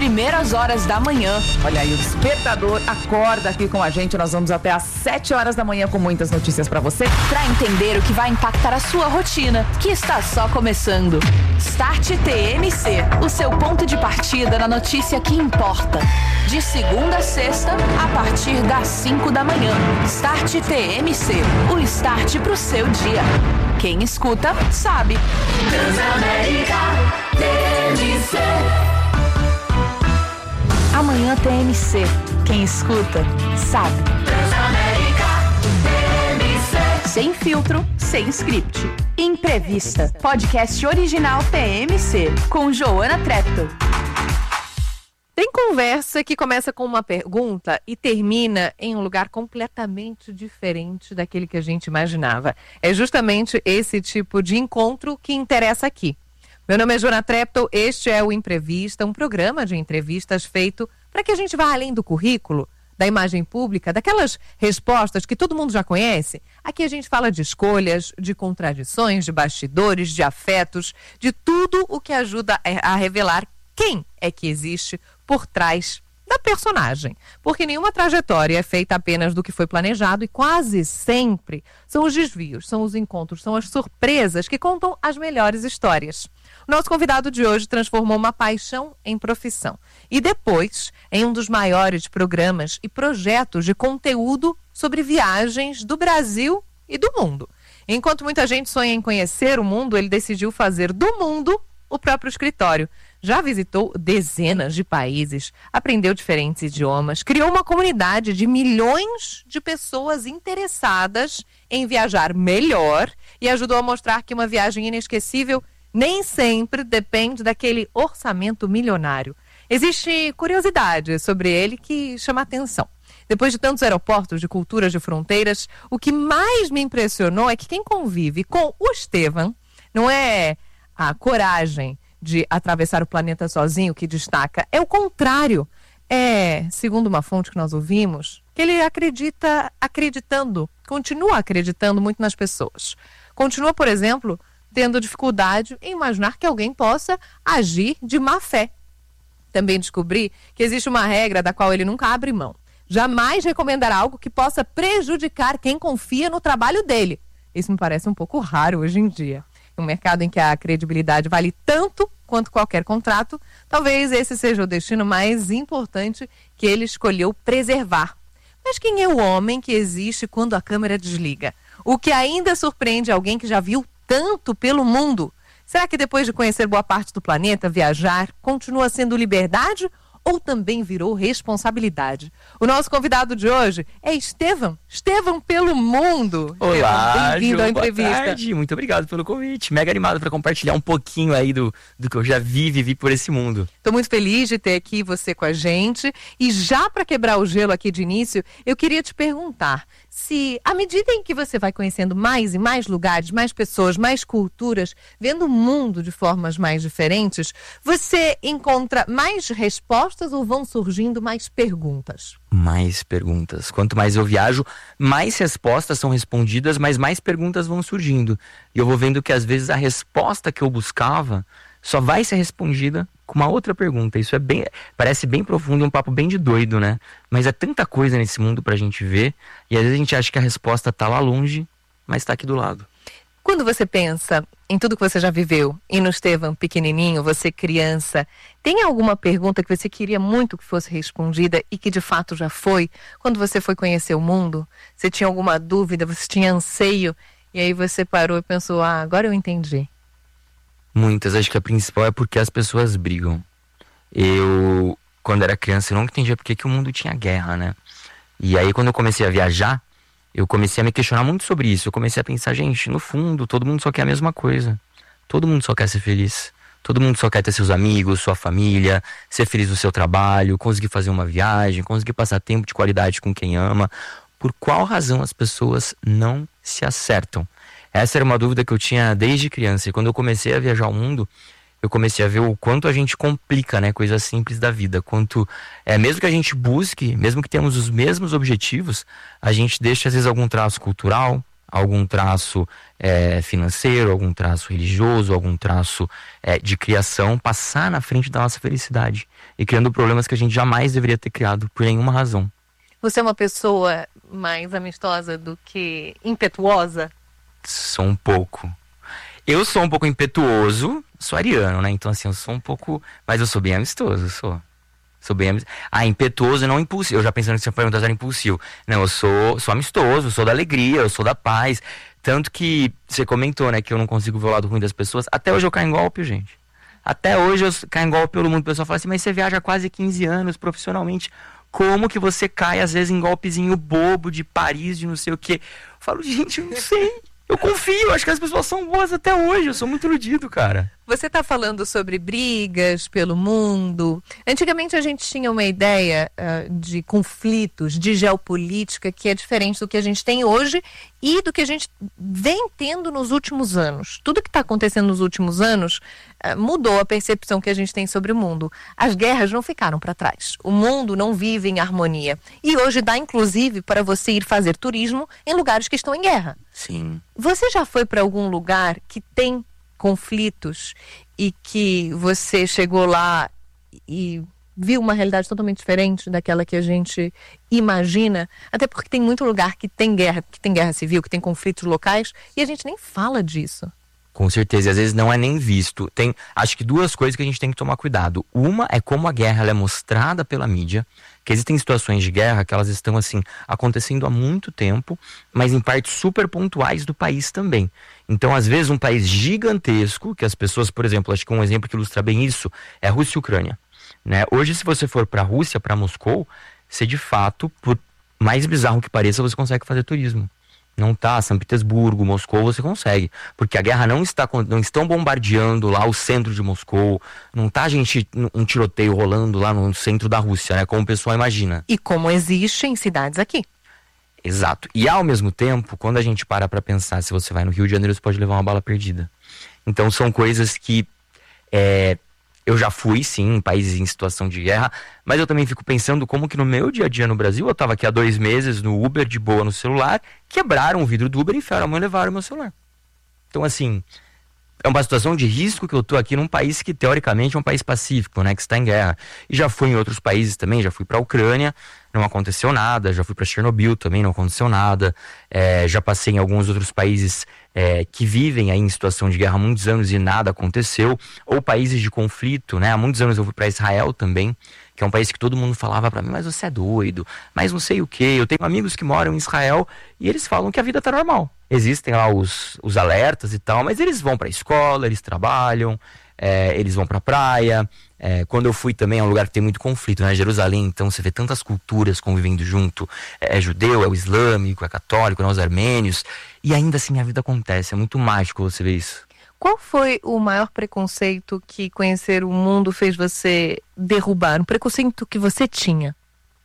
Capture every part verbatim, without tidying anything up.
primeiras horas da manhã. Olha aí, o despertador acorda aqui com a gente. Nós vamos até às sete horas da manhã com muitas notícias pra você. Pra entender o que vai impactar a sua rotina, que está só começando. Start T M C, o seu ponto de partida na notícia que importa. De segunda a sexta, a partir das cinco da manhã. Start T M C, o start pro seu dia. Quem escuta, sabe. Transamérica T M C. Amanhã T M C. Quem escuta, sabe. Transamérica T M C. Sem filtro, sem script. Imprevista. Podcast original T M C. Com Joana Trepto. Tem conversa que começa com uma pergunta e termina em um lugar completamente diferente daquele que a gente imaginava. É justamente esse tipo de encontro que interessa aqui. Meu nome é Joana Trepto, este é o Imprevista, um programa de entrevistas feito para que a gente vá além do currículo, da imagem pública, daquelas respostas que todo mundo já conhece. Aqui a gente fala de escolhas, de contradições, de bastidores, de afetos, de tudo o que ajuda a revelar quem é que existe por trás da personagem. Porque nenhuma trajetória é feita apenas do que foi planejado e quase sempre são os desvios, são os encontros, são as surpresas que contam as melhores histórias. O nosso convidado de hoje transformou uma paixão em profissão e depois em um dos maiores programas e projetos de conteúdo sobre viagens do Brasil e do mundo. Enquanto muita gente sonha em conhecer o mundo, ele decidiu fazer do mundo o próprio escritório. Já visitou dezenas de países, aprendeu diferentes idiomas, criou uma comunidade de milhões de pessoas interessadas em viajar melhor e ajudou a mostrar que uma viagem inesquecível nem sempre depende daquele orçamento milionário. Existe curiosidade sobre ele que chama atenção. Depois de tantos aeroportos, de culturas, de fronteiras, o que mais me impressionou é que quem convive com o Estevam não é a coragem de atravessar o planeta sozinho que destaca, é o contrário. É, segundo uma fonte que nós ouvimos, que ele acredita, acreditando, continua acreditando muito nas pessoas. Continua, por exemplo, tendo dificuldade em imaginar que alguém possa agir de má fé. Também descobri que existe uma regra da qual ele nunca abre mão. Jamais recomendará algo que possa prejudicar quem confia no trabalho dele. Isso me parece um pouco raro hoje em dia. Em um mercado em que a credibilidade vale tanto quanto qualquer contrato, talvez esse seja o destino mais importante que ele escolheu preservar. Mas quem é o homem que existe quando a câmera desliga? O que ainda surpreende alguém que já viu tanto pelo mundo? Será que depois de conhecer boa parte do planeta, viajar continua sendo liberdade ou também virou responsabilidade? O nosso convidado de hoje é Estevam. Estevam pelo mundo. Olá, bem-vindo Ju, à entrevista. Boa tarde, muito obrigado pelo convite. Mega animado para compartilhar um pouquinho aí do, do que eu já vi e vivi por esse mundo. Estou muito feliz de ter aqui você com a gente. E já para quebrar o gelo aqui de início, eu queria te perguntar se, à medida em que você vai conhecendo mais e mais lugares, mais pessoas, mais culturas, vendo o mundo de formas mais diferentes, você encontra mais respostas ou vão surgindo mais perguntas? Mais perguntas. Quanto mais eu viajo, mais respostas são respondidas, mas mais perguntas vão surgindo. E eu vou vendo que às vezes a resposta que eu buscava só vai ser respondida com uma outra pergunta. Isso é bem, parece bem profundo, um papo bem de doido, né? Mas é tanta coisa nesse mundo pra gente ver, e às vezes a gente acha que a resposta tá lá longe, mas tá aqui do lado. Quando você pensa em tudo que você já viveu, e no Estevam pequenininho, você criança, tem alguma pergunta que você queria muito que fosse respondida e que de fato já foi? Quando você foi conhecer o mundo, você tinha alguma dúvida, você tinha anseio, e aí você parou e pensou, ah, agora eu entendi. Muitas, acho que a principal é porque as pessoas brigam. Eu, quando era criança, eu não entendia porque que o mundo tinha guerra, né? E aí quando eu comecei a viajar, eu comecei a me questionar muito sobre isso. Eu comecei a pensar, gente, no fundo, todo mundo só quer a mesma coisa. Todo mundo só quer ser feliz. Todo mundo só quer ter seus amigos, sua família, ser feliz no seu trabalho, conseguir fazer uma viagem, conseguir passar tempo de qualidade com quem ama. Por qual razão as pessoas não se acertam? Essa era uma dúvida que eu tinha desde criança. E quando eu comecei a viajar o mundo, eu comecei a ver o quanto a gente complica, né, coisas simples da vida. Quanto, é, mesmo que a gente busque, mesmo que tenhamos os mesmos objetivos, a gente deixa às vezes algum traço cultural, algum traço é, financeiro, algum traço religioso, algum traço é, de criação, passar na frente da nossa felicidade e criando problemas que a gente jamais deveria ter criado por nenhuma razão. Você é uma pessoa mais amistosa do que impetuosa? Sou um pouco. Eu sou um pouco impetuoso, sou ariano, né? Então assim, eu sou um pouco... Mas eu sou bem amistoso, eu sou. Sou bem amistoso. Ah, impetuoso e não impulsivo. Eu já pensando que você perguntar se era impulsivo. Não, eu sou, sou amistoso, sou da alegria, eu sou da paz. Tanto que você comentou, né, que eu não consigo ver o lado ruim das pessoas. Até hoje eu caio em golpe, gente. Até hoje eu caio em golpe pelo mundo. O pessoal fala assim, mas você viaja há quase quinze anos profissionalmente. Como que você cai, às vezes, em golpezinho bobo de Paris, de não sei o quê? Eu falo, gente, eu não sei. Eu confio, acho que as pessoas são boas até hoje. Eu sou muito iludido, cara. Você está falando sobre brigas pelo mundo. Antigamente a gente tinha uma ideia uh, de conflitos, de geopolítica, que é diferente do que a gente tem hoje e do que a gente vem tendo nos últimos anos. Tudo que está acontecendo nos últimos anos uh, mudou a percepção que a gente tem sobre o mundo. As guerras não ficaram para trás. O mundo não vive em harmonia. E hoje dá, inclusive, para você ir fazer turismo em lugares que estão em guerra. Sim. Você já foi para algum lugar que tem conflitos e que você chegou lá e viu uma realidade totalmente diferente daquela que a gente imagina? Até porque tem muito lugar que tem guerra, que tem guerra civil, que tem conflitos locais e a gente nem fala disso. Com certeza, e às vezes não é nem visto. Tem, acho que duas coisas que a gente tem que tomar cuidado. Uma é como a guerra ela é mostrada pela mídia, que existem situações de guerra que elas estão assim acontecendo há muito tempo, mas em partes super pontuais do país também. Então, às vezes, um país gigantesco, que as pessoas, por exemplo, acho que um exemplo que ilustra bem isso é a Rússia e a Ucrânia, né? Hoje, se você for para a Rússia, para Moscou, você de fato, por mais bizarro que pareça, você consegue fazer turismo. Não tá, São Petersburgo, Moscou, você consegue. Porque a guerra não está, não estão bombardeando lá o centro de Moscou, não tá, gente, um tiroteio rolando lá no centro da Rússia, né? Como o pessoal imagina. E como existe em cidades aqui. Exato. E ao mesmo tempo, quando a gente para pra pensar, se você vai no Rio de Janeiro, você pode levar uma bala perdida. Então são coisas que é, eu já fui, sim, em países em situação de guerra, mas eu também fico pensando como que no meu dia a dia no Brasil, eu tava aqui há dois meses no Uber, de boa no celular, quebraram o vidro do Uber, enfiaram a mão e levaram o meu celular. Então assim, é uma situação de risco que eu tô aqui num país que teoricamente é um país pacífico, né, que está em guerra. E já fui em outros países também, já fui pra Ucrânia, não aconteceu nada, já fui para Chernobyl também, não aconteceu nada, é, já passei em alguns outros países é, que vivem aí em situação de guerra há muitos anos e nada aconteceu, ou países de conflito, né, há muitos anos eu fui para Israel também, que é um país que todo mundo falava para mim, mas você é doido, mas não sei o que, eu tenho amigos que moram em Israel e eles falam que a vida tá normal, existem lá os, os alertas e tal, mas eles vão para a escola, eles trabalham, é, eles vão pra praia. É, quando eu fui também é um lugar que tem muito conflito, né? Jerusalém, então você vê tantas culturas convivendo junto, é, é judeu, é o islâmico, é católico, é os armênios, e ainda assim a vida acontece, é muito mágico você ver isso. Qual foi o maior preconceito que conhecer o mundo fez você derrubar? Um preconceito que você tinha?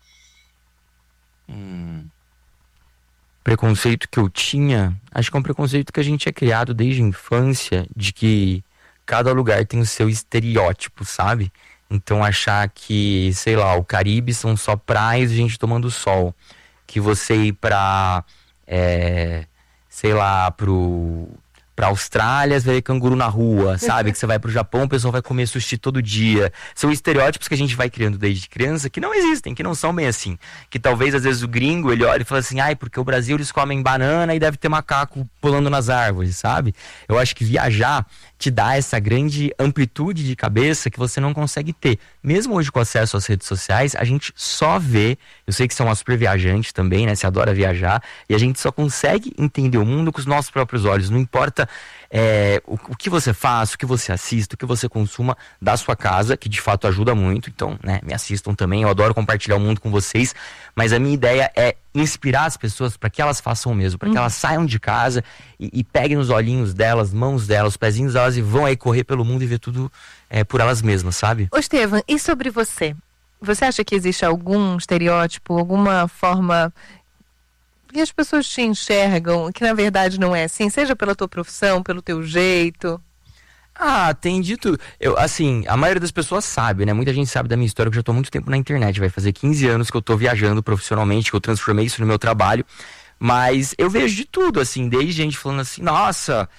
Hum. Preconceito que eu tinha, acho que é um preconceito que a gente é criado desde a infância, de que cada lugar tem o seu estereótipo, sabe? Então achar que, sei lá, o Caribe são só praias e gente tomando sol. Que você ir pra, é, sei lá, pro, pra Austrália, você vai ver canguru na rua, sabe? Que você vai pro Japão, o pessoal vai comer sushi todo dia. São estereótipos que a gente vai criando desde criança que não existem, que não são bem assim. Que talvez, às vezes, o gringo, ele olha e fala assim, ai, porque o Brasil eles comem banana e deve ter macaco pulando nas árvores, sabe? Eu acho que viajar te dá essa grande amplitude de cabeça que você não consegue ter. Mesmo hoje com acesso às redes sociais, a gente só vê, eu sei que você é uma super viajante também, né? Você adora viajar, e a gente só consegue entender o mundo com os nossos próprios olhos. Não importa é, o, o que você faz, o que você assista, o que você consuma da sua casa, que de fato ajuda muito. Então, né, me assistam também, eu adoro compartilhar o mundo com vocês, mas a minha ideia é inspirar as pessoas para que elas façam o mesmo, para que hum. elas saiam de casa e, e peguem os olhinhos delas, mãos delas, os pezinhos delas e vão aí correr pelo mundo e ver tudo é, por elas mesmas, sabe? Ô Estevam, e sobre você? Você acha que existe algum estereótipo, alguma forma que as pessoas te enxergam, que na verdade não é assim, seja pela tua profissão, pelo teu jeito? Ah, tem de tudo. Eu, assim, a maioria das pessoas sabe, né? Muita gente sabe da minha história, que eu já tô há muito tempo na internet. Vai fazer quinze anos que eu tô viajando profissionalmente, que eu transformei isso no meu trabalho. Mas eu vejo de tudo, assim, desde gente falando assim, nossa,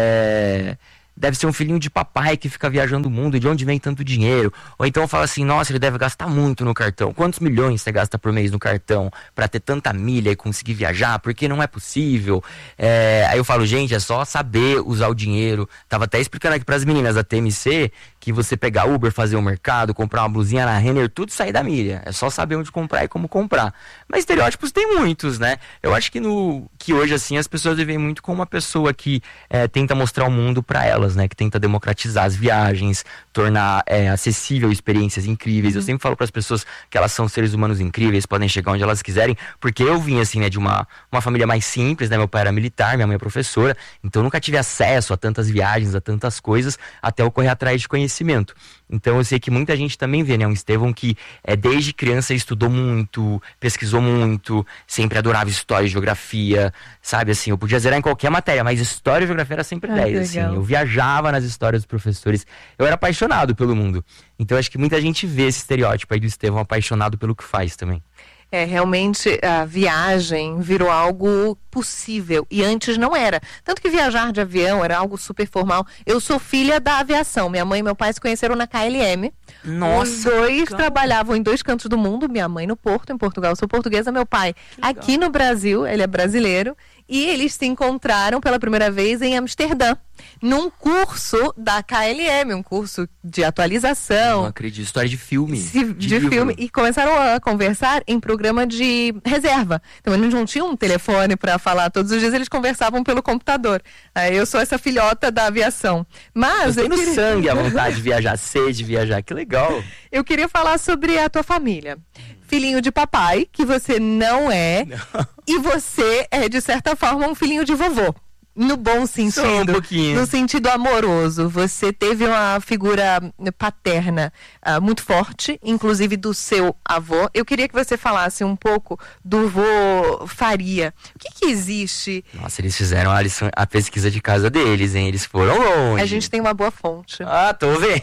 é... deve ser um filhinho de papai que fica viajando o mundo, de onde vem tanto dinheiro? Ou então fala assim, nossa, ele deve gastar muito no cartão. Quantos milhões você gasta por mês no cartão pra ter tanta milha e conseguir viajar? Porque não é possível. É... Aí eu falo, gente, é só saber usar o dinheiro. Tava até explicando aqui pras meninas da T M C que você pegar Uber, fazer o mercado, comprar uma blusinha na Renner, tudo sair da milha. É só saber onde comprar e como comprar. Mas estereótipos tem muitos, né? Eu acho que, no... que hoje, assim, as pessoas vivem muito como uma pessoa que é, tenta mostrar o mundo pra elas, né? Que tenta democratizar as viagens, tornar é, acessível experiências incríveis. Uhum. Eu sempre falo para as pessoas que elas são seres humanos incríveis, podem chegar onde elas quiserem, porque eu vim assim, né, de uma, uma família mais simples, né? Meu pai era militar, minha mãe é professora, então eu nunca tive acesso a tantas viagens, a tantas coisas, até eu correr atrás de conhecimento. Então eu sei que muita gente também vê, né, um Estevão que é, desde criança estudou muito, pesquisou muito, sempre adorava história e geografia, sabe, assim, eu podia zerar em qualquer matéria, mas história e geografia era sempre dez, assim, eu viajava nas histórias dos professores, eu era apaixonado pelo mundo, então acho que muita gente vê esse estereótipo aí do Estevão apaixonado pelo que faz também. É, realmente a viagem virou algo possível e antes não era. Tanto que viajar de avião era algo super formal. Eu sou filha da aviação. Minha mãe e meu pai se conheceram na K L M. Nossa! Os dois trabalhavam em dois cantos do mundo. Minha mãe no Porto, em Portugal. Eu sou portuguesa, meu pai aqui no Brasil. Ele é brasileiro. E eles se encontraram pela primeira vez em Amsterdã, num curso da K L M, um curso de atualização. Não acredito, história de filme. De, de filme. E começaram a conversar em programa de reserva. Então eles não tinham um telefone para falar todos os dias, eles conversavam pelo computador. Aí eu sou essa filhota da aviação. Mas tem no queria... sangue a vontade de viajar, sede de viajar, que legal. Eu queria falar sobre a tua família. Filhinho de papai, que você não é, não. E você é, de certa forma, um filhinho de vovô. No bom sentido, Só um pouquinho. No sentido amoroso. Você teve uma figura paterna uh, muito forte, inclusive do seu avô. Eu queria que você falasse um pouco do vô Faria. O que que existe? Nossa, eles fizeram a, lição, a pesquisa de casa deles, hein? Eles foram longe. A gente tem uma boa fonte. Ah, tô vendo.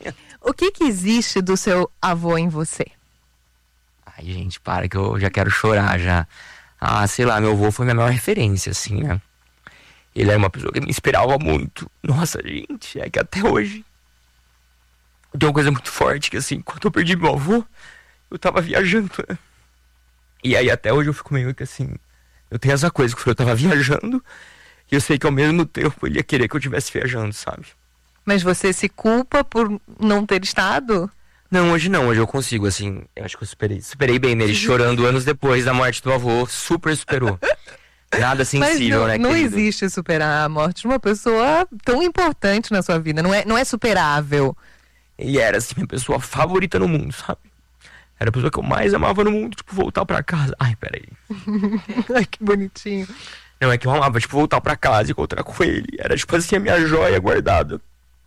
O que que existe do seu avô em você? Ai, gente, para que eu já quero chorar já. Ah, sei lá, meu avô foi minha maior referência, assim, né? Ele era uma pessoa que me inspirava muito. Nossa, gente, é que até hoje tem uma coisa muito forte, que assim, quando eu perdi meu avô, eu tava viajando, né? E aí até hoje eu fico meio que assim, eu tenho essa coisa, que eu tava viajando, e eu sei que ao mesmo tempo ele ia querer que eu estivesse viajando, sabe? Mas você se culpa por não ter estado? Não, hoje não, hoje eu consigo, assim, eu acho que eu superei, superei bem nele, chorando anos depois da morte do avô, super superou. Nada sensível, não, né, não querido? existe superar a morte de uma pessoa tão importante na sua vida, não é, não é superável. Ele era, assim, minha pessoa favorita no mundo, sabe? Era a pessoa que eu mais amava no mundo, tipo, voltar pra casa. Ai, peraí. Ai, que bonitinho. Não, é que eu amava, tipo, voltar pra casa e encontrar com ele. Era, tipo assim, a minha joia guardada.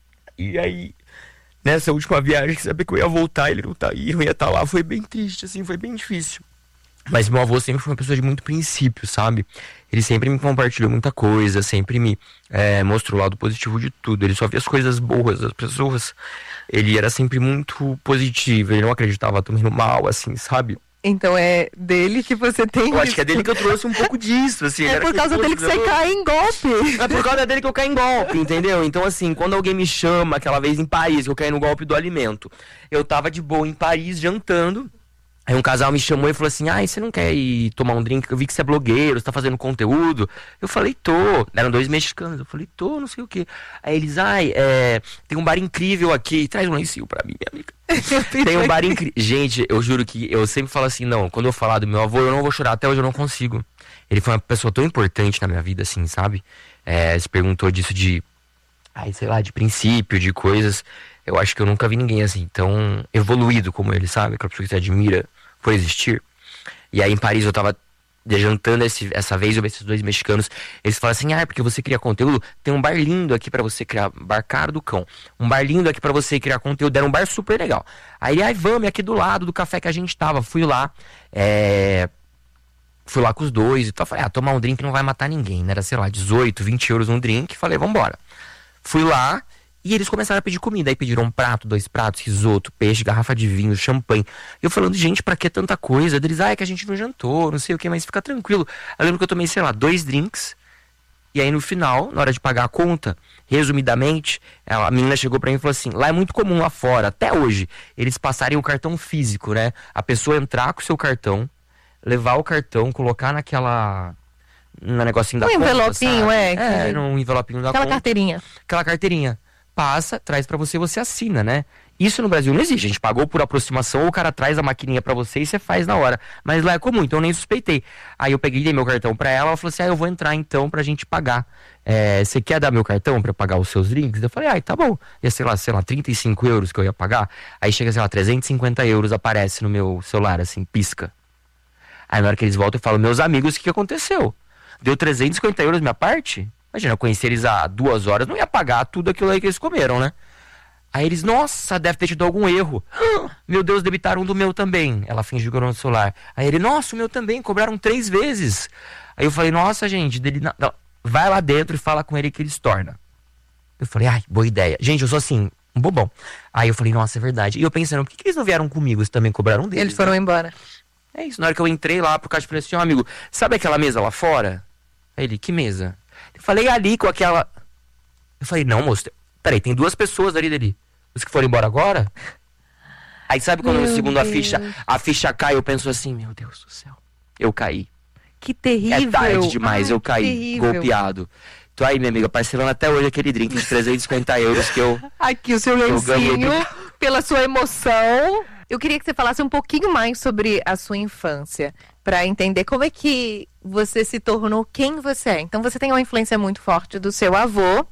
E aí, nessa última viagem, que sabia que eu ia voltar, ele não tá aí, eu ia estar lá. Foi bem triste, assim, foi bem difícil. Mas meu avô sempre foi uma pessoa de muito princípio, sabe? Ele sempre me compartilhou muita coisa, sempre me é, mostrou o lado positivo de tudo. Ele só via as coisas boas das pessoas. Ele era sempre muito positivo, ele não acreditava também no mal, assim, sabe? Então é dele que você tem... Eu acho que é dele que eu trouxe um pouco disso, assim. É por causa dele que você cai em golpe. É por causa dele que eu caio em golpe, entendeu? Então, assim, quando alguém me chama, aquela vez em Paris, que eu caí no golpe do alimento, eu tava de boa em Paris, jantando. Aí um casal me chamou e falou assim, ai, você não quer ir tomar um drink? Eu vi que você é blogueiro, você tá fazendo conteúdo. Eu falei, tô. Eram dois mexicanos. Eu falei, tô, não sei o quê. Aí eles, ai, é, tem um bar incrível aqui. Traz um lencinho pra mim, minha amiga. Tem um bar incrível. Gente, eu juro que eu sempre falo assim, não, quando eu falar do meu avô, eu não vou chorar. Até hoje eu não consigo. Ele foi uma pessoa tão importante na minha vida, assim, sabe? É, se perguntou disso de, ai, sei lá, de princípio, de coisas. Eu acho que eu nunca vi ninguém assim, tão evoluído como ele, sabe? Aquela pessoa que você admira por existir. E aí em Paris eu tava jantando esse, essa vez, eu vi esses dois mexicanos. Eles falaram assim, ah, porque você cria conteúdo, tem um bar lindo aqui pra você criar, bar Caro do Cão. Um bar lindo aqui pra você criar conteúdo, era um bar super legal. Aí, ai, vamos, aqui do lado do café que a gente tava. Fui lá, é... Fui lá com os dois e tal. Falei, ah, tomar um drink não vai matar ninguém, né? Era, sei lá, dezoito, vinte euros um drink. Falei, vambora. Fui lá E eles começaram a pedir comida. Aí pediram um prato, dois pratos, risoto, peixe, garrafa de vinho, champanhe. E eu falando, gente, pra que tanta coisa? Eles, ah, é que a gente não jantou, não sei o que, mas fica tranquilo. Eu lembro que eu tomei, sei lá, dois drinks. E aí no final, na hora de pagar a conta, resumidamente, a menina chegou pra mim e falou assim, lá é muito comum lá fora, até hoje, eles passarem o cartão físico, né? A pessoa entrar com o seu cartão, levar o cartão, colocar naquela... no negocinho da Um conta, envelopinho, sabe? é, É, que- num envelopinho da Aquela conta. carteirinha. Aquela carteirinha. Passa, traz pra você, você assina, né? Isso no Brasil não existe. A gente pagou por aproximação, ou o cara traz a maquininha pra você e você faz na hora. Mas lá é comum, então eu nem suspeitei. Aí eu peguei, dei meu cartão pra ela, ela falou assim, ah, eu vou entrar então pra gente pagar. É, você quer dar meu cartão pra pagar os seus drinks? Eu falei, ai, tá bom. Ia, sei lá, sei lá, trinta e cinco euros que eu ia pagar. Aí chega, sei lá, trezentos e cinquenta euros aparece no meu celular, assim, pisca. Aí na hora que eles voltam eu falo, meus amigos, o que, que aconteceu? Deu trezentos e cinquenta euros minha parte? Imagina, eu conheci eles há duas horas, não ia pagar tudo aquilo aí que eles comeram, né? Aí eles, nossa, deve ter tido algum erro. Ah, meu Deus, debitaram do meu também. Ela fingiu que era no celular. Aí ele, nossa, o meu também, cobraram três vezes. Aí eu falei, nossa, gente, dele, não, não, vai lá dentro e fala com ele que eles tornam. Eu falei, ai, boa ideia. Gente, eu sou assim, um bobão. Aí eu falei, nossa, é verdade. E eu pensando, por que, que eles não vieram comigo? Eles também cobraram deles. Eles foram né? embora. É isso, na hora que eu entrei lá pro caixa, eu falei assim, ó, amigo, sabe aquela mesa lá fora? Aí ele, que mesa? Eu falei, ali com aquela... Eu falei, não, moço, peraí, tem duas pessoas ali dali. Os que foram embora agora? Aí sabe quando, Meu segundo a Deus. ficha, a ficha cai, eu penso assim, meu Deus do céu, eu caí. Que terrível. É tarde demais, Ai, eu que caí, terrível. golpeado. Tô aí, minha amiga, parcelando até hoje aquele drink de trezentos e cinquenta euros que eu... Aqui o seu Eu ganhei lencinho, pela sua emoção. Eu queria que você falasse um pouquinho mais sobre a sua infância, para entender como é que você se tornou quem você é. Então você tem uma influência muito forte do seu avô.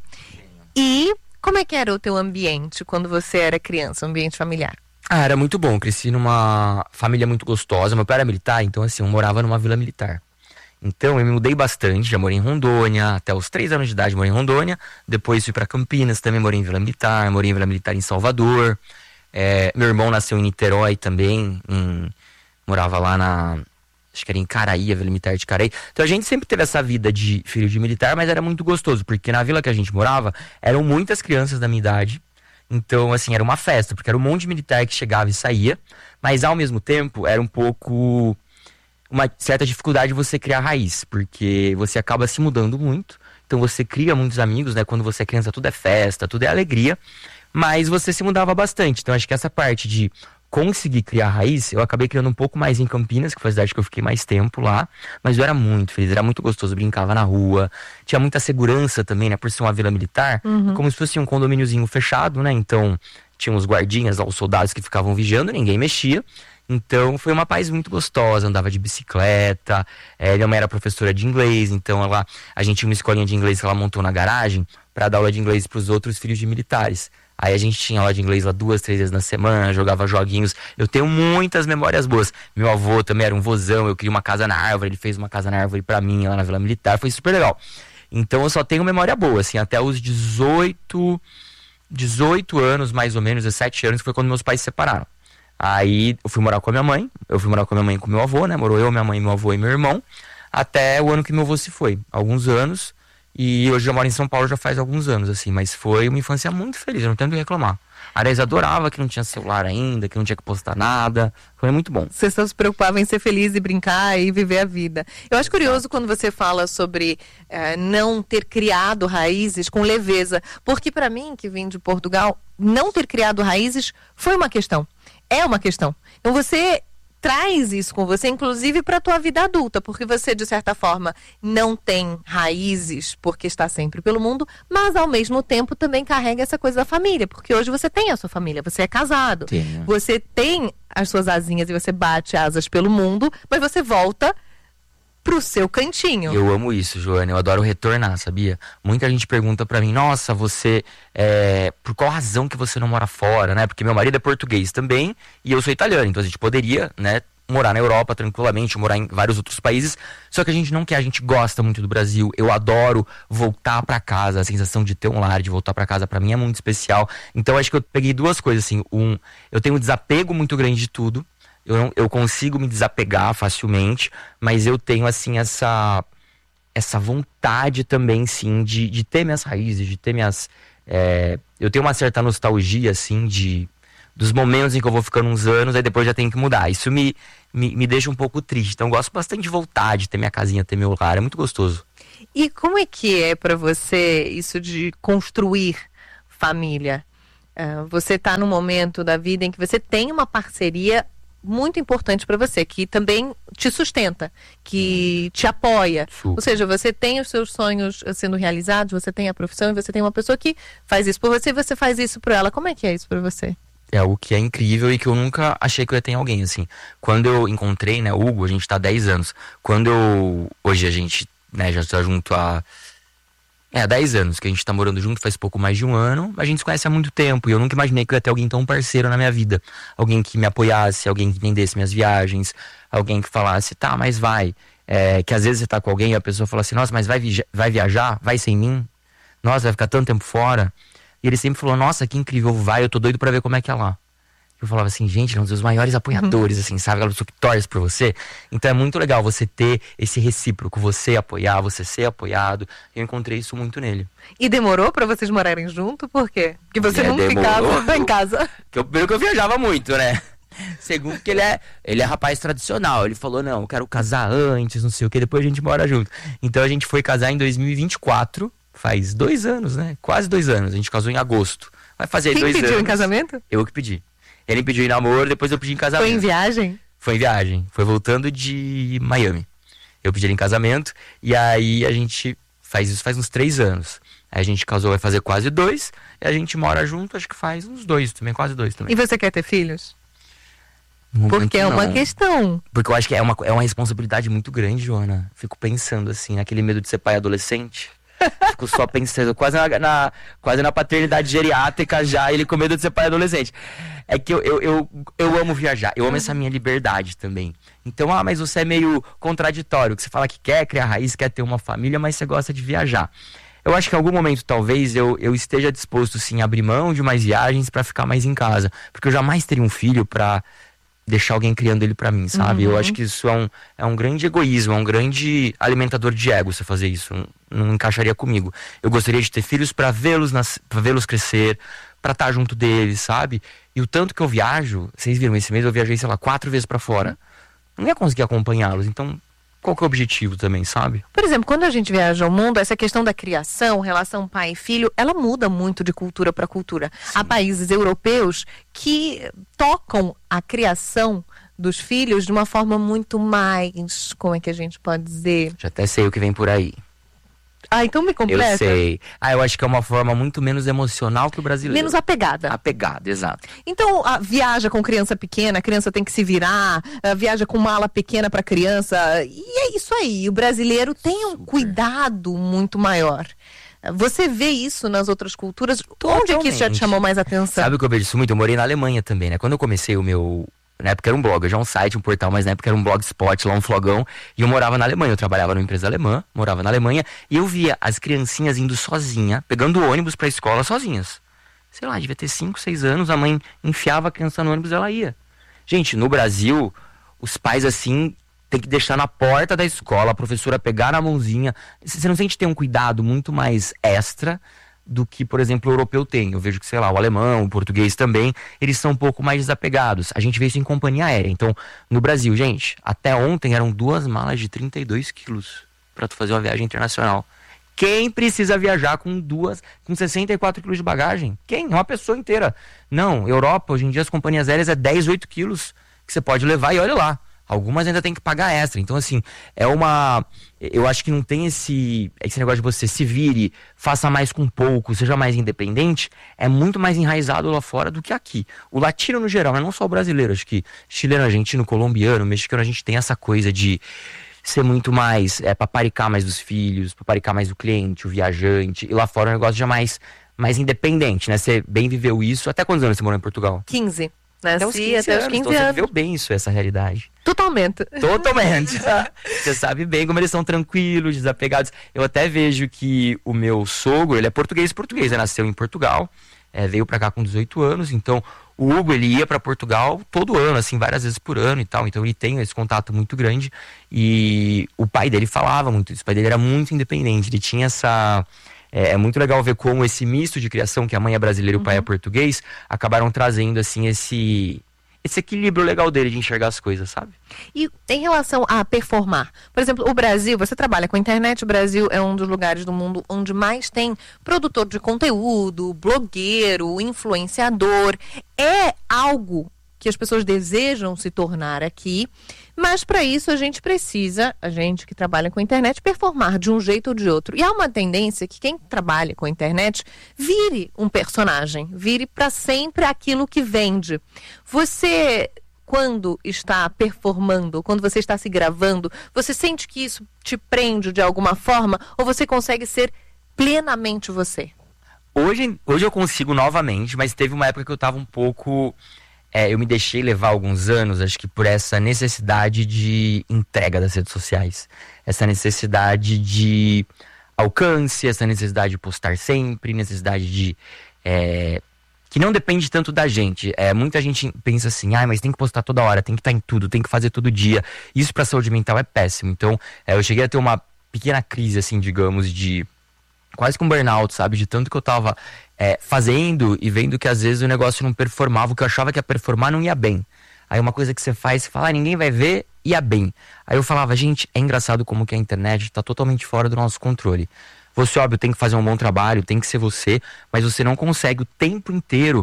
E como é que era o teu ambiente quando você era criança, um ambiente familiar? Ah, era muito bom, cresci numa família muito gostosa, meu pai era militar, então assim, eu morava numa vila militar. Então eu me mudei bastante, já morei em Rondônia, até os três anos de idade morei em Rondônia, depois fui pra Campinas, também morei em Vila Militar, morei em Vila Militar em Salvador. É, meu irmão nasceu em Niterói também, em, morava lá na, acho que era em Caraí, a Vila Militar de Caraí. Então a gente sempre teve essa vida de filho de militar, mas era muito gostoso, porque na vila que a gente morava, eram muitas crianças da minha idade. Então, assim, era uma festa, porque era um monte de militar que chegava e saía, mas ao mesmo tempo era um pouco... uma certa dificuldade de você criar raiz, porque você acaba se mudando muito, então você cria muitos amigos, né? Quando você é criança tudo é festa, tudo é alegria, mas você se mudava bastante. Então acho que essa parte de conseguir criar raiz, eu acabei criando um pouco mais em Campinas, que foi a cidade que eu fiquei mais tempo lá, mas eu era muito feliz, era muito gostoso, brincava na rua, tinha muita segurança também, né? Por ser uma vila militar, como se fosse um condomíniozinho fechado, né? Então tinha os guardinhas lá, os soldados que ficavam vigiando, ninguém mexia. Então foi uma paz muito gostosa, andava de bicicleta, é, minha mãe era professora de inglês, então ela, a gente tinha uma escolinha de inglês que ela montou na garagem para dar aula de inglês para os outros filhos de militares. Aí a gente tinha aula de inglês lá duas, três vezes na semana, jogava joguinhos. Eu tenho muitas memórias boas. Meu avô também era um vozão, eu queria uma casa na árvore, ele fez uma casa na árvore pra mim lá na Vila Militar, foi super legal. Então eu só tenho memória boa, assim, até os dezoito, dezoito anos mais ou menos, dezessete anos, que foi quando meus pais se separaram. Aí eu fui morar com a minha mãe, eu fui morar com a minha mãe e com meu avô, né? Morou eu, minha mãe, meu avô e meu irmão, até o ano que meu avô se foi, alguns anos. E hoje eu moro em São Paulo já faz alguns anos, assim, mas foi uma infância muito feliz, eu não tenho o que reclamar. Aliás, adorava que não tinha celular ainda, que não tinha que postar nada, foi muito bom. Você só se preocupava em ser feliz e brincar e viver a vida. Eu acho curioso quando você fala sobre eh, não ter criado raízes com leveza, porque para mim, que vim de Portugal, não ter criado raízes foi uma questão, é uma questão. Então você traz isso com você, inclusive para a tua vida adulta, porque você, de certa forma, não tem raízes porque está sempre pelo mundo, mas ao mesmo tempo também carrega essa coisa da família, porque hoje você tem a sua família, você é casado, Tenho. você tem as suas asinhas e você bate asas pelo mundo, mas você volta pro seu cantinho. Eu amo isso, Joana, eu adoro retornar, sabia? Muita gente pergunta pra mim, nossa, você, é, por qual razão que você não mora fora, né? Porque meu marido é português também e eu sou italiano, então a gente poderia, né, morar na Europa tranquilamente, morar em vários outros países, só que a gente não quer, a gente gosta muito do Brasil, eu adoro voltar pra casa, a sensação de ter um lar, de voltar pra casa pra mim é muito especial, então acho que eu peguei duas coisas, assim, um, eu tenho um desapego muito grande de tudo, Eu, não, eu consigo me desapegar facilmente, mas eu tenho, assim, essa, essa vontade também, sim, de, de ter minhas raízes, de ter minhas, É, eu tenho uma certa nostalgia, assim, de dos momentos em que eu vou ficando uns anos, aí depois já tenho que mudar. Isso me, me, me deixa um pouco triste. Então eu gosto bastante de voltar, de ter minha casinha, ter meu lar. É muito gostoso. E como é que é para você isso de construir família? Uh, você está num momento da vida em que você tem uma parceria muito importante para você, que também te sustenta, que te apoia. Super. Ou seja, você tem os seus sonhos sendo realizados, você tem a profissão e você tem uma pessoa que faz isso por você e você faz isso por ela. Como é que é isso para você? É algo que é incrível e que eu nunca achei que eu ia ter em alguém, assim. Quando eu encontrei, né, o Hugo, a gente tá há dez anos. Quando eu... Hoje a gente, né, já tá junto há... É, há dez anos que a gente tá morando junto, faz pouco mais de um ano. A gente se conhece há muito tempo e eu nunca imaginei que eu ia ter alguém tão parceiro na minha vida. Alguém que me apoiasse, alguém que entendesse minhas viagens, alguém que falasse, tá, mas vai. É, que às vezes você tá com alguém e a pessoa fala assim, nossa, mas vai, vi- vai viajar? Vai sem mim? Nossa, vai ficar tanto tempo fora? E ele sempre falou, nossa, que incrível, vai, eu tô doido pra ver como é que é lá. Eu falava assim, gente, ele é um dos maiores apoiadores, assim, sabe? Aquela pessoa que torce por você. Então é muito legal você ter esse recíproco, você apoiar, você ser apoiado. Eu encontrei isso muito nele. E demorou para vocês morarem junto? Por quê? Porque você É, não demorou. ficava em casa. Que eu, primeiro que eu viajava muito, né? Segundo que ele é, ele é rapaz tradicional. Ele falou, não, eu quero casar antes, não sei o que, depois a gente mora junto. Então a gente foi casar em dois mil e vinte e quatro. Faz dois anos, né? Quase dois anos. A gente casou em agosto. Vai fazer Quem dois anos. pediu em casamento? Eu que pedi. Ele pediu em namoro, depois eu pedi em casamento. Foi em viagem? Foi em viagem. Foi voltando de Miami. Eu pedi ele em casamento. E aí a gente faz isso faz uns três anos. Aí a gente casou, vai fazer quase dois. E a gente mora junto, acho que faz uns dois também, quase dois também. E você quer ter filhos? No Porque momento, é uma não. questão. Porque eu acho que é uma, é uma responsabilidade muito grande, Joana. Fico pensando assim, naquele medo de ser pai adolescente. Fico só pensando, quase na, na, quase na paternidade geriátrica já, ele com medo de ser pai adolescente. É que eu, eu, eu, eu amo viajar, eu amo essa minha liberdade também. Então, ah, mas você é meio contraditório, que você fala que quer criar raiz, quer ter uma família, mas você gosta de viajar. Eu acho que em algum momento, talvez, eu, eu esteja disposto, sim, a abrir mão de mais viagens pra ficar mais em casa. Porque eu jamais teria um filho pra deixar alguém criando ele pra mim, sabe? Uhum. Eu acho que isso é um, é um grande egoísmo, é um grande alimentador de ego você fazer isso. Não, não encaixaria comigo. Eu gostaria de ter filhos pra vê-los nas, pra vê-los crescer, pra estar junto deles, sabe? E o tanto que eu viajo, vocês viram, esse mês eu viajei, sei lá, quatro vezes pra fora. Não ia conseguir acompanhá-los, então qual que é o objetivo também, sabe? Por exemplo, quando a gente viaja ao mundo, essa questão da criação, relação pai e filho, ela muda muito de cultura para cultura. Há países europeus que tocam a criação dos filhos de uma forma muito mais, como é que a gente pode dizer? Já até sei o que vem por aí. Ah, então me completa. Eu sei. Ah, eu acho que é uma forma muito menos emocional que o brasileiro. Menos apegada. Apegada, exato. Então, a, viaja com criança pequena, a criança tem que se virar, a, viaja com mala pequena para criança, e é isso aí. O brasileiro tem um Super. cuidado muito maior. Você vê isso nas outras culturas? Onde é que isso já te Totalmente. chamou mais atenção? Sabe o que eu vejo isso muito? Eu morei na Alemanha também, né? Quando eu comecei o meu... Na época era um blog, hoje é um site, um portal, mas na época era um blogspot, lá um flogão. E eu morava na Alemanha, eu trabalhava numa empresa alemã, morava na Alemanha. E eu via as criancinhas indo sozinha, pegando o ônibus pra escola sozinhas. Sei lá, devia ter cinco, seis anos, a mãe enfiava a criança no ônibus e ela ia. Gente, no Brasil, os pais assim... Tem que deixar na porta da escola, a professora pegar na mãozinha. Você não sente ter um cuidado muito mais extra do que, por exemplo, o europeu tem. Eu vejo que, sei lá, o alemão, o português também, eles são um pouco mais desapegados. A gente vê isso em companhia aérea. Então, no Brasil, gente, até ontem eram duas malas de trinta e dois quilos pra tu fazer uma viagem internacional. Quem precisa viajar com duas, com sessenta e quatro quilos de bagagem? Quem? Uma pessoa inteira. Não, Europa, hoje em dia as companhias aéreas é dez, oito quilos que você pode levar e olha lá. Algumas ainda tem que pagar extra. Então, assim, é uma... Eu acho que não tem esse, esse negócio de você se vire, faça mais com pouco, seja mais independente. É muito mais enraizado lá fora do que aqui. O latino, no geral, né? Não só o brasileiro. Acho que chileno, argentino, colombiano, mexicano, a gente tem essa coisa de ser muito mais... É, paparicar mais dos filhos, paparicar mais o cliente, o viajante. E lá fora o negócio já mais, mais independente, né? Você bem viveu isso. Até quantos anos você morou em Portugal? quinze. Até os Nasci quinze até anos. os quinze Então você anos. viveu bem isso, essa realidade. Totalmente. Totalmente. Você sabe bem como eles são tranquilos, desapegados. Eu até vejo que o meu sogro, ele é português português, ele nasceu em Portugal, é, veio pra cá com dezoito anos, então o Hugo, ele ia pra Portugal todo ano, assim, várias vezes por ano e tal, então ele tem esse contato muito grande e o pai dele falava muito isso, o pai dele era muito independente, ele tinha essa... é, é muito legal ver como esse misto de criação, que a mãe é brasileira e o pai é português, acabaram trazendo, assim, esse, esse equilíbrio legal dele de enxergar as coisas, sabe? E em relação a performar, por exemplo, o Brasil, você trabalha com a internet, o Brasil é um dos lugares do mundo onde mais tem produtor de conteúdo, blogueiro, influenciador. É algo que as pessoas desejam se tornar aqui, mas para isso a gente precisa, a gente que trabalha com a internet, performar de um jeito ou de outro. E há uma tendência que quem trabalha com a internet vire um personagem, vire para sempre aquilo que vende. Você, quando está performando, quando você está se gravando, você sente que isso te prende de alguma forma ou você consegue ser plenamente você? Hoje, hoje eu consigo novamente, mas teve uma época que eu estava um pouco... É, eu me deixei levar alguns anos, acho que por essa necessidade de entrega das redes sociais. Essa necessidade de alcance, essa necessidade de postar sempre, necessidade de... É, que não depende tanto da gente. É, muita gente pensa assim, ah, mas tem que postar toda hora, tem que estar em tudo, tem que fazer todo dia. Isso pra saúde mental é péssimo. Então, é, eu cheguei a ter uma pequena crise, assim, digamos, de... quase que um burnout, sabe? De tanto que eu tava é, fazendo e vendo que às vezes o negócio não performava, o que eu achava que ia performar não ia bem. Aí uma coisa que você faz, você fala, ah, ninguém vai ver, ia bem. Aí eu falava, gente, é engraçado como que a internet tá totalmente fora do nosso controle. Você, óbvio, tem que fazer um bom trabalho, tem que ser você, mas você não consegue o tempo inteiro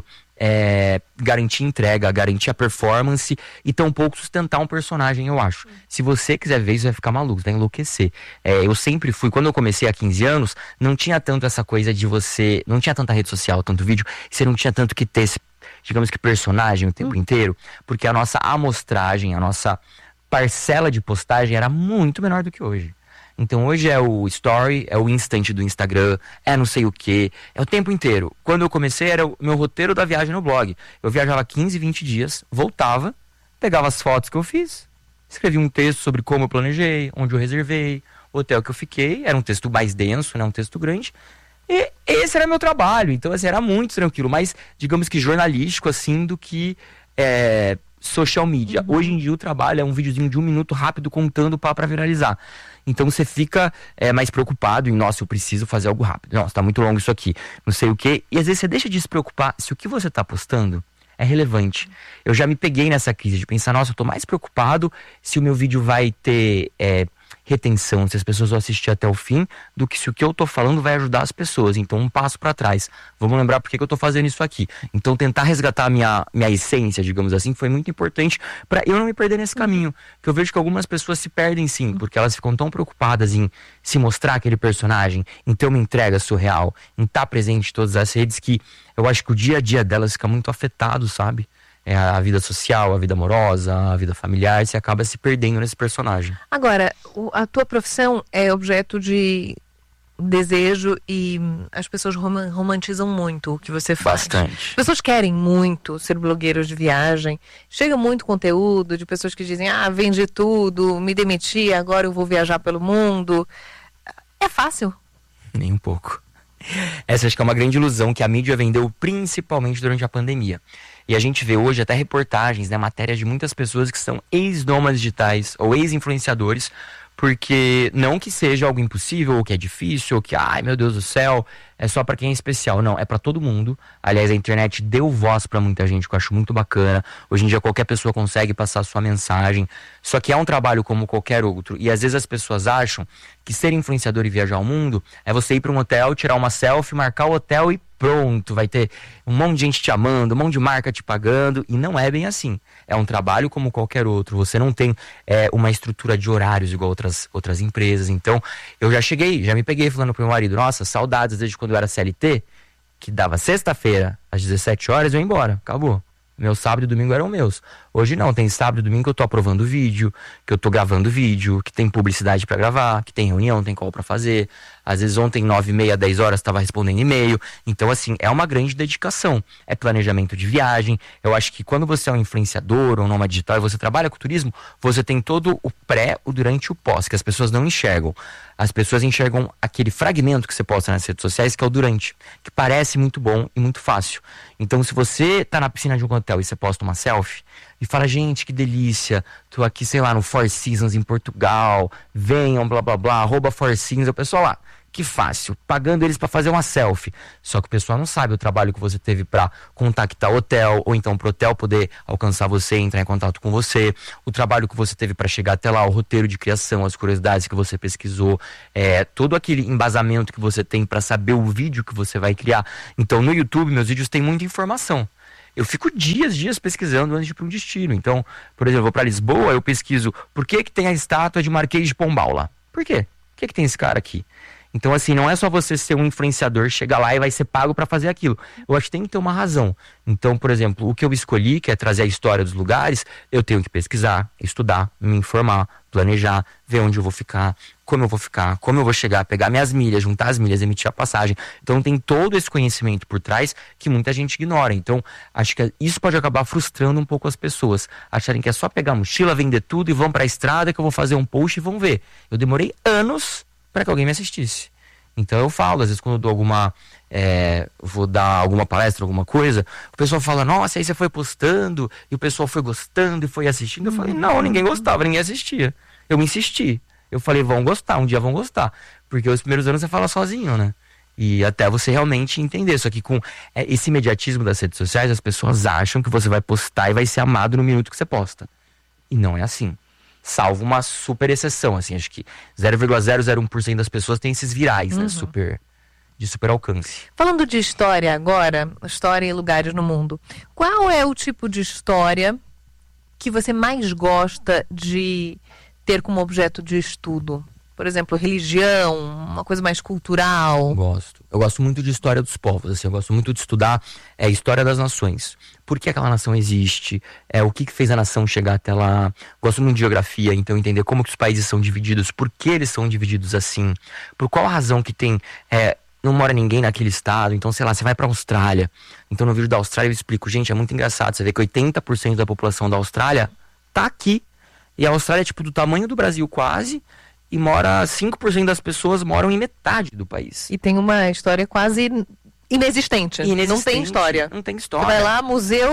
é, garantir entrega, garantir a performance e tampouco sustentar um personagem, eu acho. Se você quiser ver isso, vai ficar maluco, vai enlouquecer. É, eu sempre fui, quando eu comecei há quinze anos, não tinha tanto essa coisa de você, não tinha tanta rede social, tanto vídeo, você não tinha tanto que ter esse, digamos que personagem o tempo hum. inteiro, porque a nossa amostragem, a nossa parcela de postagem era muito menor do que hoje. Então hoje é o story, é o instant do Instagram, é não sei o que, é o tempo inteiro. Quando eu comecei era o meu roteiro da viagem no blog. Eu viajava quinze, vinte dias, voltava, pegava as fotos que eu fiz, escrevia um texto sobre como eu planejei, onde eu reservei, o hotel que eu fiquei, era um texto mais denso, né, um texto grande. E esse era meu trabalho, então assim, era muito tranquilo, mais, digamos que jornalístico assim, do que é, social media. Uhum. Hoje em dia o trabalho é um videozinho de um minuto rápido contando para pra viralizar. Então você fica é, mais preocupado em, nossa, eu preciso fazer algo rápido. Nossa, tá muito longo isso aqui, não sei o quê. E às vezes você deixa de se preocupar se o que você tá postando é relevante. Eu já me peguei nessa crise de pensar, nossa, eu tô mais preocupado se o meu vídeo vai ter é, retenção, se as pessoas vão assistir até o fim, do que se o que eu tô falando vai ajudar as pessoas. Então um passo para trás. Vamos lembrar por que, que eu tô fazendo isso aqui. Então tentar resgatar a minha, minha essência, digamos assim, foi muito importante para eu não me perder nesse caminho. Que eu vejo que algumas pessoas se perdem sim, porque elas ficam tão preocupadas em se mostrar aquele personagem, em ter uma entrega surreal, em estar presente em todas as redes, que eu acho que o dia a dia delas fica muito afetado, sabe? É a vida social, a vida amorosa, a vida familiar, você acaba se perdendo nesse personagem. Agora, o, a tua profissão é objeto de desejo e as pessoas rom- romantizam muito o que você faz. Bastante. As pessoas querem muito ser blogueiros de viagem. Chega muito conteúdo de pessoas que dizem, ah, vendi tudo, me demiti, agora eu vou viajar pelo mundo. É fácil? Nem um pouco. Essa acho que é uma grande ilusão que a mídia vendeu principalmente durante a pandemia. E a gente vê hoje até reportagens, né, matérias de muitas pessoas que são ex-nômades digitais ou ex-influenciadores, porque não que seja algo impossível, ou que é difícil, ou que, ai meu Deus do céu, é só pra quem é especial. Não, é pra todo mundo. Aliás, a internet deu voz pra muita gente, que eu acho muito bacana. Hoje em dia qualquer pessoa consegue passar a sua mensagem. Só que é um trabalho como qualquer outro. E às vezes as pessoas acham que ser influenciador e viajar ao mundo é você ir pra um hotel, tirar uma selfie, marcar o hotel e pronto, vai ter um monte de gente te amando, um monte de marca te pagando, e não é bem assim. É um trabalho como qualquer outro. Você não tem é, uma estrutura de horários igual outras, outras empresas. Então, eu já cheguei, já me peguei falando pro meu marido, nossa, saudades desde quando eu era C L T, que dava sexta-feira às dezessete horas, eu ia embora, acabou. Meu sábado e domingo eram meus. Hoje não, tem sábado e domingo que eu tô aprovando vídeo, que eu tô gravando vídeo, que tem publicidade pra gravar, que tem reunião, tem call pra fazer. Às vezes ontem, nove e meia, dez horas, tava respondendo e-mail. Então, assim, é uma grande dedicação. É planejamento de viagem. Eu acho que quando você é um influenciador ou nômade digital e você trabalha com turismo, você tem todo o pré, o durante e o pós, que as pessoas não enxergam. As pessoas enxergam aquele fragmento que você posta nas redes sociais, que é o durante, que parece muito bom e muito fácil. Então, se você tá na piscina de um hotel e você posta uma selfie e fala, gente, que delícia, tô aqui, sei lá, no Four Seasons em Portugal, venham, blá, blá, blá, arroba Four Seasons, o pessoal lá, Que fácil, pagando eles para fazer uma selfie. Só que o pessoal não sabe o trabalho que você teve para contactar o hotel, ou então pro hotel poder alcançar você, entrar em contato com você, o trabalho que você teve para chegar até lá, o roteiro de criação, as curiosidades que você pesquisou, é, todo aquele embasamento que você tem para saber o vídeo que você vai criar. Então no YouTube meus vídeos têm muita informação. Eu fico dias, dias pesquisando antes de ir para um destino. Então, por exemplo, eu vou para Lisboa, eu pesquiso por que que tem a estátua de Marquês de Pombal lá. Por quê? Por que que tem esse cara aqui? Então, assim, não é só você ser um influenciador, chegar lá e vai ser pago para fazer aquilo. Eu acho que tem que ter uma razão. Então, por exemplo, o que eu escolhi, que é trazer a história dos lugares, eu tenho que pesquisar, estudar, me informar, planejar, ver onde eu vou ficar, como eu vou ficar, como eu vou chegar, pegar minhas milhas, juntar as milhas, emitir a passagem. Então, tem todo esse conhecimento por trás que muita gente ignora. Então, acho que isso pode acabar frustrando um pouco as pessoas. Acharem que é só pegar a mochila, vender tudo e vão para a estrada que eu vou fazer um post e vão ver. Eu demorei anos para que alguém me assistisse. Então eu falo, às vezes quando eu dou alguma, é, vou dar alguma palestra, alguma coisa, o pessoal fala, nossa, aí você foi postando, e o pessoal foi gostando e foi assistindo. Eu falei, não, ninguém gostava, ninguém assistia. Eu insisti. Eu falei, vão gostar, um dia vão gostar. Porque os primeiros anos você fala sozinho, né? E até você realmente entender. Só que com é, esse imediatismo das redes sociais, as pessoas acham que você vai postar e vai ser amado no minuto que você posta. E não é assim. Salvo uma super exceção, assim, acho que zero vírgula zero zero um por cento das pessoas tem esses virais, uhum. né, super, de super alcance. Falando de história agora, história e lugares no mundo, qual é o tipo de história que você mais gosta de ter como objeto de estudo? Por exemplo, religião, uma coisa mais cultural. Gosto. Eu gosto muito de história dos povos, assim, eu gosto muito de estudar é, história das nações. Por que aquela nação existe? É, o que, que fez a nação chegar até lá? Gosto muito de geografia, então entender como que os países são divididos, por que eles são divididos assim, por qual razão que tem... É, não mora ninguém naquele estado, então sei lá, você vai pra Austrália. Então no vídeo da Austrália eu explico, gente, é muito engraçado, você vê que oitenta por cento da população da Austrália tá aqui. E a Austrália é tipo do tamanho do Brasil quase... E mora, cinco por cento das pessoas moram em metade do país. E tem uma história quase inexistente. inexistente. Não tem história. Não tem história. Você vai lá, museu,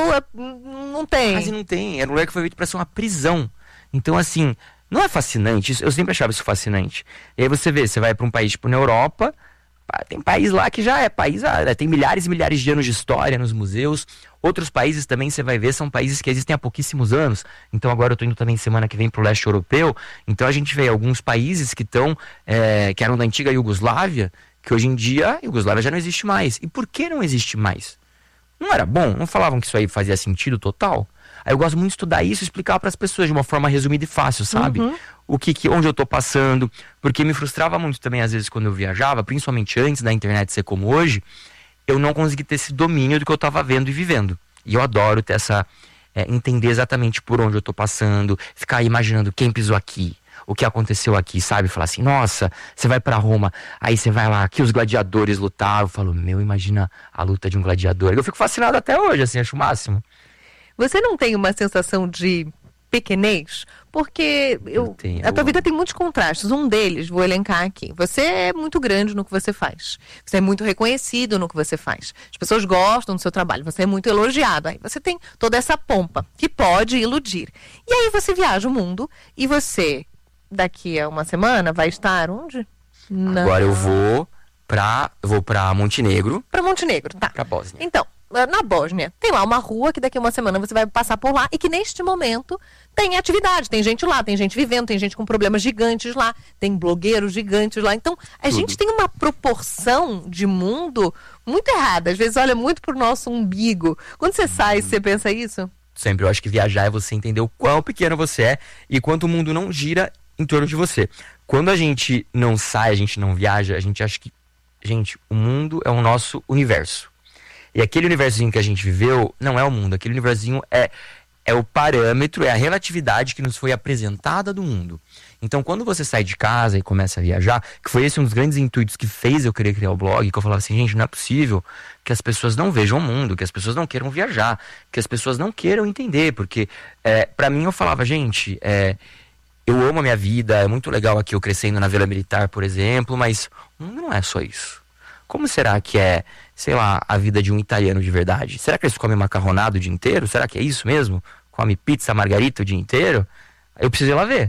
não tem. Quase não tem. Era um lugar que foi feito para ser uma prisão. Então, assim, não é fascinante? Eu sempre achava isso fascinante. E aí você vê, você vai para um país tipo na Europa, tem país lá que já é país, tem milhares e milhares de anos de história nos museus. Outros países também você vai ver, são países que existem há pouquíssimos anos. Então agora eu tô indo também semana que vem pro leste europeu. Então a gente vê alguns países que estão, é, que eram da antiga Iugoslávia, que hoje em dia a Iugoslávia já não existe mais. E por que não existe mais? Não era bom? Não falavam que isso aí fazia sentido total? Aí eu gosto muito de estudar isso e explicar para as pessoas de uma forma resumida e fácil, sabe? Uhum. O que, que, onde eu tô passando. Porque me frustrava muito também, às vezes, quando eu viajava, principalmente antes da internet ser como hoje, eu não consegui ter esse domínio do que eu tava vendo e vivendo. E eu adoro ter essa... É, entender exatamente por onde eu tô passando, ficar imaginando quem pisou aqui, o que aconteceu aqui, sabe? Falar assim, nossa, você vai pra Roma, aí você vai lá, que os gladiadores lutaram. Eu falo, meu, imagina a luta de um gladiador. Eu fico fascinado até hoje, assim, acho o máximo. Você não tem uma sensação de pequenez? Porque eu, eu tenho, a tua eu... vida tem muitos contrastes. Um deles, vou elencar aqui. Você é muito grande no que você faz. Você é muito reconhecido no que você faz. As pessoas gostam do seu trabalho. Você é muito elogiado. Aí você tem toda essa pompa que pode iludir. E aí você viaja o mundo e você, daqui a uma semana, vai estar onde? Na... Agora eu vou pra, eu vou pra Montenegro. Pra Montenegro, tá. Pra Bósnia. Então, na Bósnia, tem lá uma rua que daqui a uma semana você vai passar por lá e que neste momento tem atividade, tem gente lá, tem gente vivendo, tem gente com problemas gigantes lá, tem blogueiros gigantes lá. Então, a Tudo. gente tem uma proporção de mundo muito errada. Às vezes olha muito pro nosso umbigo. Quando você hum. sai, você pensa isso? Sempre, eu acho que viajar é você entender o quão pequeno você é e quanto o mundo não gira em torno de você. Quando a gente não sai, a gente não viaja, a gente acha que, gente, o mundo é o nosso universo. E aquele universozinho que a gente viveu não é o mundo. Aquele universozinho é, é o parâmetro, é a relatividade que nos foi apresentada do mundo. Então, quando você sai de casa e começa a viajar, que foi esse um dos grandes intuitos que fez eu querer criar o blog, que eu falava assim, gente, não é possível que as pessoas não vejam o mundo, que as pessoas não queiram viajar, que as pessoas não queiram entender. Porque, é, pra mim, eu falava, gente, é, eu amo a minha vida, é muito legal aqui eu crescendo na Vila Militar, por exemplo, mas o mundo não é só isso. Como será que é, sei lá, a vida de um italiano de verdade? Será que eles comem macarronado o dia inteiro? Será que é isso mesmo? Come pizza margarita o dia inteiro? Eu preciso ir lá ver.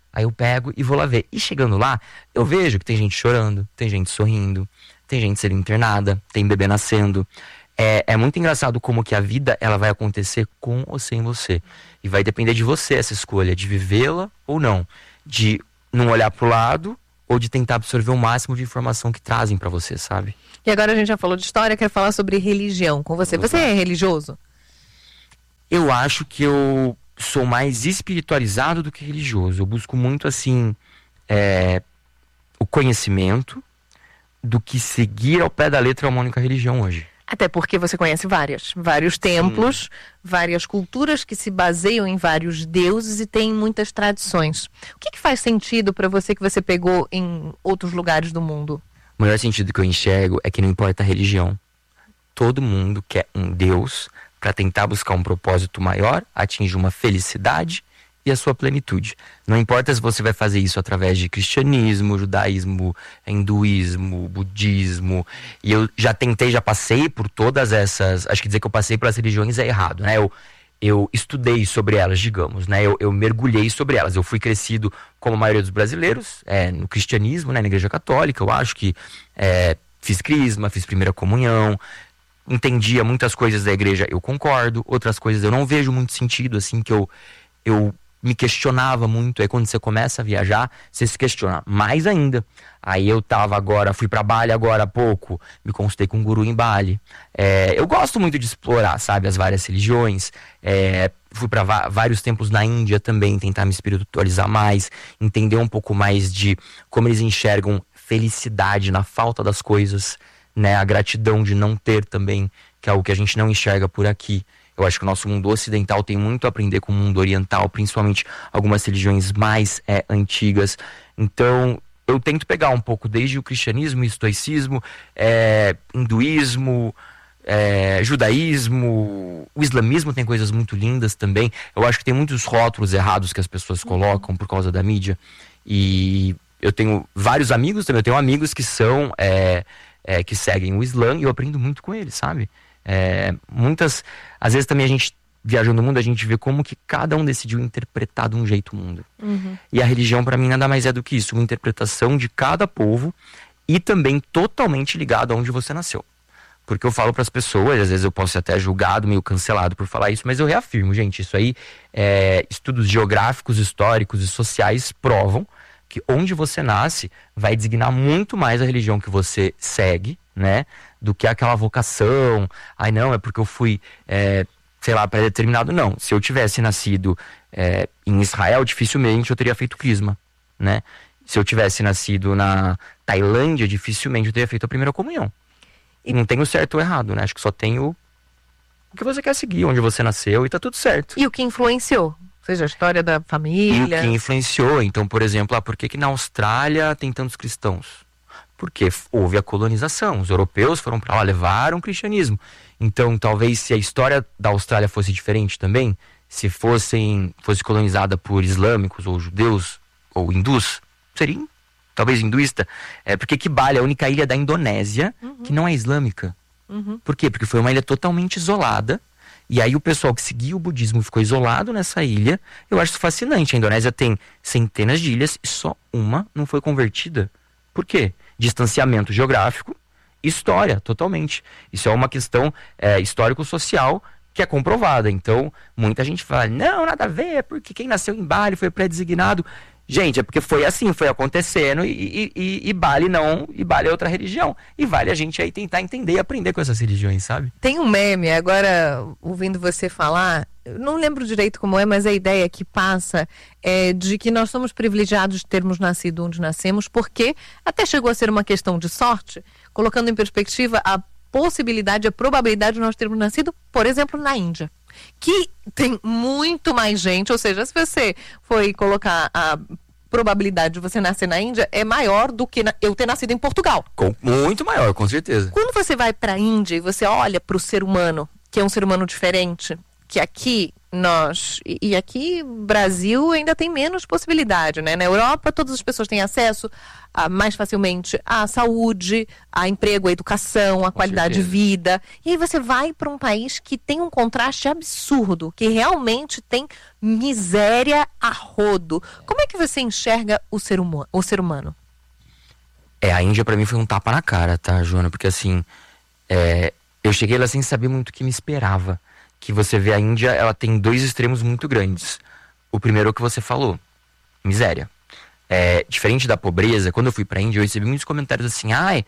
Aí eu pego e vou lá ver. E chegando lá, eu vejo que tem gente chorando, tem gente sorrindo, tem gente sendo internada, tem bebê nascendo. É, é muito engraçado como que a vida ela vai acontecer com ou sem você. E vai depender de você essa escolha, de vivê-la ou não. De não olhar pro lado ou de tentar absorver o máximo de informação que trazem pra você, sabe? E agora a gente já falou de história, quero falar sobre religião com você. Você é religioso? Eu acho que eu sou mais espiritualizado do que religioso. Eu busco muito, assim, é, o conhecimento do que seguir ao pé da letra uma única religião hoje. Até porque você conhece várias, vários templos, Sim. várias culturas que se baseiam em vários deuses e tem muitas tradições. O que, que faz sentido para você que você pegou em outros lugares do mundo? O melhor sentido que eu enxergo é que não importa a religião. Todo mundo quer um Deus para tentar buscar um propósito maior, atingir uma felicidade e a sua plenitude. Não importa se você vai fazer isso através de cristianismo, judaísmo, hinduísmo, budismo. E eu já tentei, já passei por todas essas... Acho que dizer que eu passei pelas religiões é errado, né? Eu, eu estudei sobre elas, digamos, né? Eu, eu mergulhei sobre elas. Eu fui crescido, como a maioria dos brasileiros, é, no cristianismo, né? Na igreja católica. Eu acho que é, fiz crisma, fiz primeira comunhão. Entendia muitas coisas da igreja, eu concordo. Outras coisas eu não vejo muito sentido, assim, que eu... eu me questionava muito. Aí quando você começa a viajar, você se questiona mais ainda. Aí eu tava agora, fui pra Bali agora há pouco, me consultei com um guru em Bali. É, eu gosto muito de explorar, sabe, as várias religiões. É, fui pra vários templos na Índia também, tentar me espiritualizar mais, entender um pouco mais de como eles enxergam felicidade na falta das coisas, né, a gratidão de não ter também, que é algo que a gente não enxerga por aqui. Eu acho que o nosso mundo ocidental tem muito a aprender com o mundo oriental, principalmente algumas religiões mais é, antigas. Então, eu tento pegar um pouco desde o cristianismo, estoicismo, é, hinduísmo, é, judaísmo, o islamismo tem coisas muito lindas também. Eu acho que tem muitos rótulos errados que as pessoas colocam por causa da mídia. E eu tenho vários amigos também, eu tenho amigos que são, é, é, que seguem o Islã e eu aprendo muito com eles, sabe? É, muitas, às vezes também a gente, viajando o mundo, a gente vê como que cada um decidiu interpretar de um jeito o mundo. Uhum. E a religião para mim nada mais é do que isso, uma interpretação de cada povo e também totalmente ligado a onde você nasceu. Porque eu falo para as pessoas, às vezes eu posso ser até julgado, meio cancelado por falar isso, mas eu reafirmo, gente, isso aí, é, estudos geográficos, históricos e sociais provam que onde você nasce vai designar muito mais a religião que você segue, né, do que aquela vocação. Ai não, é porque eu fui, é, sei lá, pré-determinado. Não, se eu tivesse nascido é, em Israel, dificilmente eu teria feito crisma, né? Se eu tivesse nascido na Tailândia, dificilmente eu teria feito a primeira comunhão. E não tem o certo ou errado, né? Acho que só tem o, o que você quer seguir, onde você nasceu e tá tudo certo. E o que influenciou? Ou seja, a história da família. E o que influenciou. Então, por exemplo, ah, por que que na Austrália tem tantos cristãos? Porque houve a colonização. Os europeus foram para lá, levaram o cristianismo. Então, talvez se a história da Austrália fosse diferente também, se fossem, fosse colonizada por islâmicos ou judeus ou hindus, seria talvez hinduísta. É porque que Bali é a única ilha da Indonésia uhum. que não é islâmica. Uhum. Por quê? Porque foi uma ilha totalmente isolada. E aí o pessoal que seguia o budismo ficou isolado nessa ilha. Eu acho isso fascinante. A Indonésia tem centenas de ilhas e só uma não foi convertida. Por quê? Distanciamento geográfico, história, totalmente. Isso é uma questão é, histórico-social que é comprovada. Então, muita gente fala, não, nada a ver, porque quem nasceu em Bali foi pré-designado. Gente, é porque foi assim, foi acontecendo e, e, e Bali não, e Bali é outra religião. E vale a gente aí tentar entender e aprender com essas religiões, sabe? Tem um meme, agora, ouvindo você falar, eu não lembro direito como é, mas a ideia que passa é de que nós somos privilegiados de termos nascido onde nascemos, porque até chegou a ser uma questão de sorte, colocando em perspectiva a possibilidade, a probabilidade de nós termos nascido, por exemplo, na Índia. Que tem muito mais gente, ou seja, se você foi colocar a probabilidade de você nascer na Índia, é maior do que na, eu ter nascido em Portugal. Com, muito maior, com certeza. Quando você vai para a Índia e você olha para o ser humano, que é um ser humano diferente, que aqui nós, e, e aqui Brasil ainda tem menos possibilidade, né? Na Europa todas as pessoas têm acesso a, mais facilmente à saúde, a emprego, à educação, à qualidade de vida. E aí você vai para um país que tem um contraste absurdo, que realmente tem miséria a rodo. Como é que você enxerga o ser humano? O ser humano? É, a Índia pra mim foi um tapa na cara, tá, Joana? Porque assim, é, eu cheguei lá sem saber muito o que me esperava. Que você vê a Índia, ela tem dois extremos muito grandes. O primeiro é o que você falou, miséria. É, diferente da pobreza, quando eu fui pra Índia, eu recebi muitos comentários assim, ai,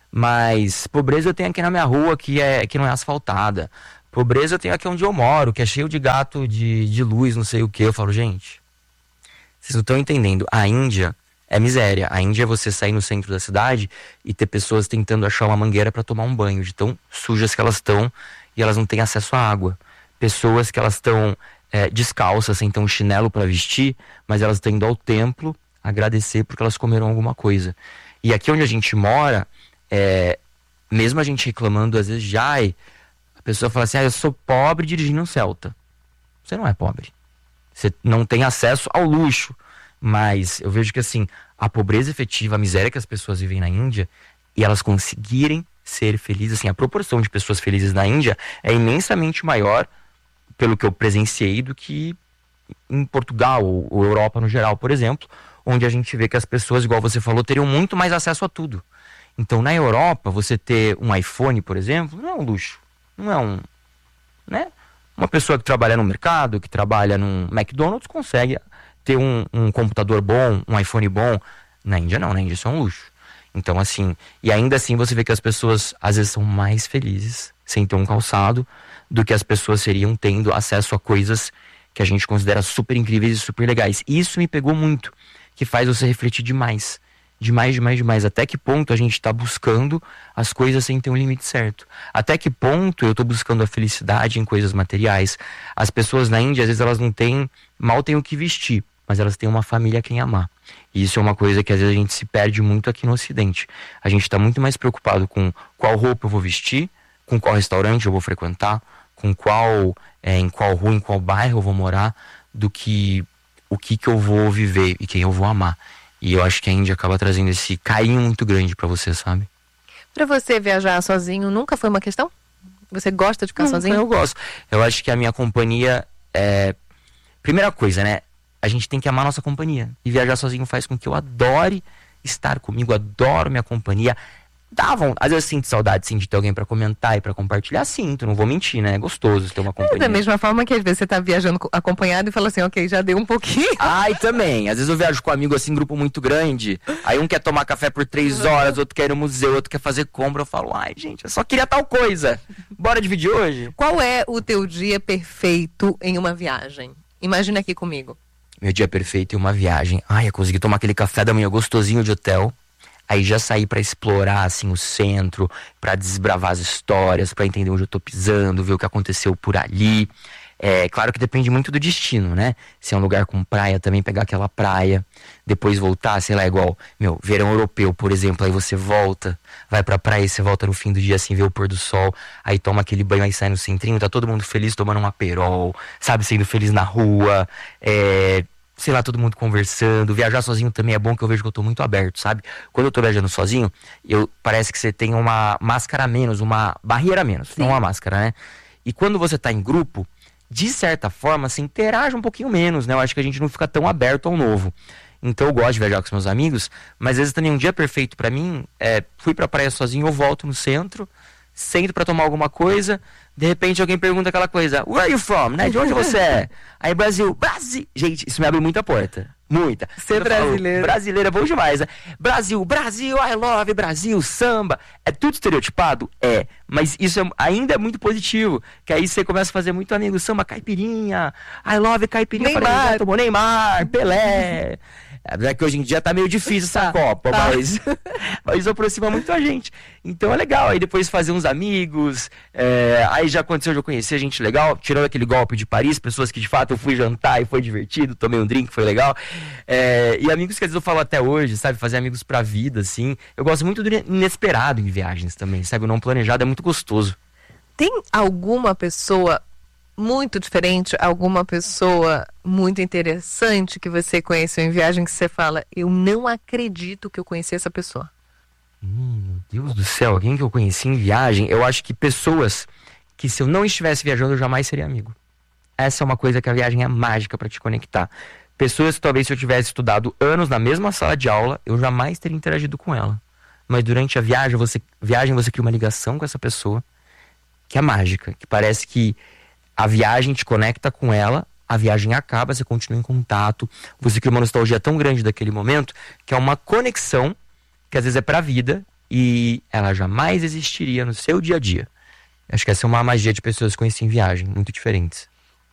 mas pobreza eu tenho aqui na minha rua, que, é, que não é asfaltada. Pobreza eu tenho aqui onde eu moro, que é cheio de gato, de, de luz, não sei o que. Eu falo, gente, vocês não estão entendendo. A Índia é miséria. A Índia é você sair no centro da cidade e ter pessoas tentando achar uma mangueira para tomar um banho, de tão sujas que elas estão e elas não têm acesso à água. Pessoas que elas estão é, descalças, sem ter um chinelo para vestir, mas elas estão indo ao templo agradecer porque elas comeram alguma coisa. E aqui onde a gente mora, é, mesmo a gente reclamando às vezes, já a pessoa fala assim, ah, eu sou pobre dirigindo um Celta. Você não é pobre. Você não tem acesso ao luxo. Mas eu vejo que assim, a pobreza efetiva, a miséria que as pessoas vivem na Índia, e elas conseguirem ser felizes, assim, a proporção de pessoas felizes na Índia é imensamente maior, pelo que eu presenciei, do que em Portugal ou, ou Europa no geral, por exemplo, onde a gente vê que as pessoas, igual você falou, teriam muito mais acesso a tudo. Então na Europa, você ter um iPhone, por exemplo, não é um luxo, não é um, né? Uma pessoa que trabalha no mercado, que trabalha num McDonald's, consegue ter um, um computador bom, um iPhone bom. Na Índia não, na Índia isso é um luxo. Então assim, e ainda assim você vê que as pessoas às vezes são mais felizes sem ter um calçado do que as pessoas seriam tendo acesso a coisas que a gente considera super incríveis e super legais. E isso me pegou muito, que faz você refletir demais, demais, demais, demais. Até que ponto a gente está buscando as coisas sem ter um limite certo? Até que ponto eu estou buscando a felicidade em coisas materiais? As pessoas na Índia, às vezes elas não têm, mal têm o que vestir, mas elas têm uma família a quem amar. E isso é uma coisa que às vezes a gente se perde muito aqui no Ocidente. A gente está muito mais preocupado com qual roupa eu vou vestir, com qual restaurante eu vou frequentar, com qual, é, em qual rua, em qual bairro eu vou morar, do que o que, que eu vou viver e quem eu vou amar. E eu acho que a Índia acaba trazendo esse carinho muito grande pra você, sabe? Pra você, viajar sozinho nunca foi uma questão? Você gosta de ficar Não, sozinho? Eu gosto. Eu acho que a minha companhia é... Primeira coisa, né? A gente tem que amar a nossa companhia. E viajar sozinho faz com que eu adore estar comigo, adoro minha companhia. Dá vontade. Às vezes eu sinto saudade, sim, de ter alguém pra comentar e pra compartilhar. Sinto, não vou mentir, né? É gostoso ter uma companhia. É da mesma forma que às vezes você tá viajando acompanhado e fala assim, ok, já deu um pouquinho. Ai, também. Às vezes eu viajo com um amigo assim, grupo muito grande. Aí um quer tomar café por três horas, outro quer ir no museu, outro quer fazer compra. Eu falo, ai, gente, eu só queria tal coisa. Bora dividir hoje? Qual é o teu dia perfeito em uma viagem? Imagina aqui comigo. Meu dia perfeito em uma viagem. Ai, eu consegui tomar aquele café da manhã gostosinho de hotel. Aí já saí pra explorar, assim, o centro, pra desbravar as histórias, pra entender onde eu tô pisando, ver o que aconteceu por ali. É claro que depende muito do destino, né? Se é um lugar com praia, também pegar aquela praia, depois voltar, sei lá, igual, meu, verão europeu, por exemplo, aí você volta, vai pra praia e você volta no fim do dia, assim, vê o pôr do sol, aí toma aquele banho, aí sai no centrinho, tá todo mundo feliz tomando um aperol, sabe, sendo feliz na rua, é... sei lá, todo mundo conversando. Viajar sozinho também é bom, que eu vejo que eu tô muito aberto, sabe? Quando eu tô viajando sozinho, eu, parece que você tem uma máscara a menos, uma barreira a menos, Sim. não uma máscara, né? E quando você tá em grupo, de certa forma, você interage um pouquinho menos, né? Eu acho que a gente não fica tão aberto ao novo. Então eu gosto de viajar com os meus amigos, mas às vezes também um dia perfeito pra mim, é, fui pra praia sozinho, eu volto no centro, sento pra tomar alguma coisa, de repente alguém pergunta aquela coisa, where are you from, né? De onde você é? Aí Brasil, Brasil, gente, isso me abre muita porta, muita. Ser brasileiro. Falo, brasileiro é bom demais, né? Brasil, Brasil, I love Brasil, samba, é tudo estereotipado? É, mas isso é, ainda é muito positivo, que aí você começa a fazer muito amigo, samba, caipirinha, I love caipirinha, Neymar, tomou Neymar, Pelé... É que hoje em dia tá meio difícil essa tá, Copa, tá. mas, mas aproxima muito a gente. Então é legal, aí depois fazer uns amigos, é, aí já aconteceu de eu conhecer gente legal, tirando aquele golpe de Paris, pessoas que de fato eu fui jantar e foi divertido, tomei um drink, foi legal. É, e amigos que às vezes eu falo até hoje, sabe, fazer amigos pra vida, assim. Eu gosto muito do inesperado em viagens também, sabe, o não planejado é muito gostoso. Tem alguma pessoa muito diferente, alguma pessoa muito interessante que você conheceu em viagem que você fala, eu não acredito que eu conheci essa pessoa? Hum, meu Deus do céu, alguém que eu conheci em viagem, eu acho que pessoas que se eu não estivesse viajando eu jamais seria amigo. Essa é uma coisa que a viagem é mágica para te conectar. Pessoas que talvez se eu tivesse estudado anos na mesma sala de aula, eu jamais teria interagido com ela. Mas durante a viagem você, viagem, você cria uma ligação com essa pessoa que é mágica, que parece que a viagem te conecta com ela, a viagem acaba, você continua em contato, você cria uma nostalgia tão grande daquele momento, que é uma conexão que às vezes é pra vida e ela jamais existiria no seu dia a dia. Acho que essa é uma magia de pessoas que conheci em viagem, muito diferentes.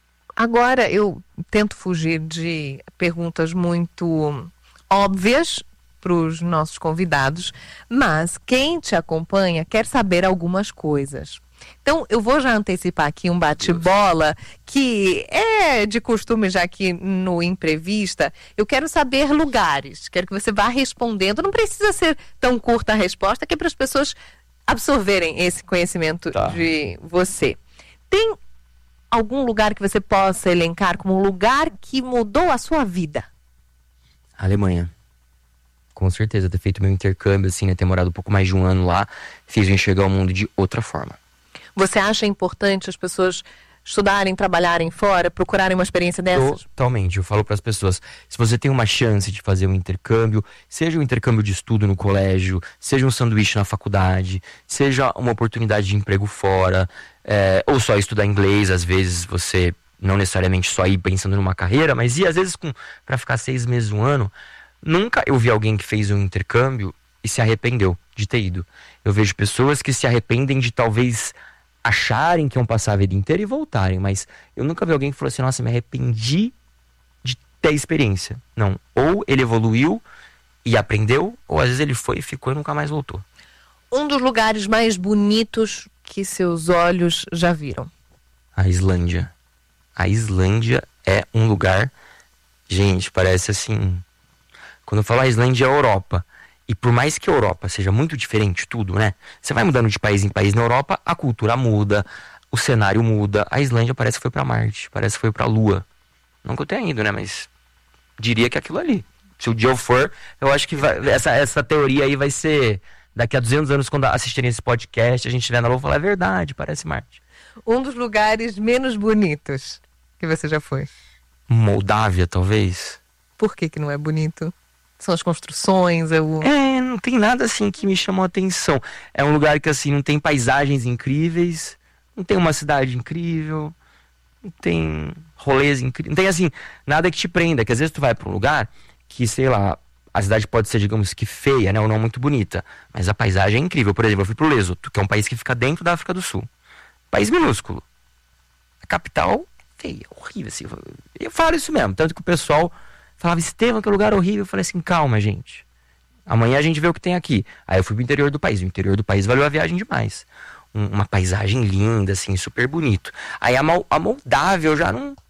Agora eu tento fugir de perguntas muito óbvias para os nossos convidados, mas quem te acompanha quer saber algumas coisas. Então eu vou já antecipar aqui um bate-bola que é de costume já aqui no Imprevista. Eu quero saber lugares, quero que você vá respondendo, não precisa ser tão curta a resposta, que é para as pessoas absorverem esse conhecimento tá. de você. Tem algum lugar que você possa elencar como um lugar que mudou a sua vida? Alemanha. Com certeza, ter feito meu intercâmbio, assim, né? Ter morado um pouco mais de um ano lá, fez eu enxergar o mundo de outra forma. Você acha importante as pessoas estudarem, trabalharem fora, procurarem uma experiência dessas? Totalmente. Eu falo para as pessoas, se você tem uma chance de fazer um intercâmbio, seja um intercâmbio de estudo no colégio, seja um sanduíche na faculdade, seja uma oportunidade de emprego fora, é, ou só estudar inglês, às vezes você não necessariamente só ir pensando numa carreira, mas ir às vezes para ficar seis meses, um ano. Nunca eu vi alguém que fez um intercâmbio e se arrependeu de ter ido. Eu vejo pessoas que se arrependem de talvez acharem que iam passar a vida inteira e voltarem, mas eu nunca vi alguém que falou assim, nossa, me arrependi de ter a experiência. Não, ou ele evoluiu e aprendeu, ou às vezes ele foi, ficou e nunca mais voltou. Um dos lugares mais bonitos que seus olhos já viram? A Islândia. A Islândia é um lugar, gente, parece assim, quando eu falo a Islândia é a Europa. E por mais que a Europa seja muito diferente tudo, né? Você vai mudando de país em país na Europa, a cultura muda, o cenário muda. A Islândia parece que foi pra Marte, parece que foi pra Lua. Não que eu tenha ido, né? Mas diria que é aquilo ali. Se o dia eu for, eu acho que vai, essa, essa teoria aí vai ser... Daqui a duzentos anos, quando assistirem esse podcast, a gente estiver na Lua e falar, é verdade, parece Marte. Um dos lugares menos bonitos que você já foi? Moldávia, talvez. Por que que não é bonito? São as construções, é o... É, não tem nada assim que me chamou a atenção. É um lugar que assim, não tem paisagens incríveis, não tem uma cidade incrível, não tem rolês incríveis, não tem assim, nada que te prenda, que às vezes tu vai pra um lugar que, sei lá, a cidade pode ser, digamos que feia, né, ou não muito bonita, mas a paisagem é incrível. Por exemplo, eu fui pro Lesoto, que é um país que fica dentro da África do Sul. País minúsculo. A capital, feia, horrível, assim. Eu falo isso mesmo, tanto que o pessoal falava, Estevam, que lugar horrível. Eu falei assim, calma, gente. Amanhã a gente vê o que tem aqui. Aí eu fui pro interior do país. O interior do país valeu a viagem demais. Um, uma paisagem linda, assim, super bonito. Aí a, Mal, a Moldávia eu já não...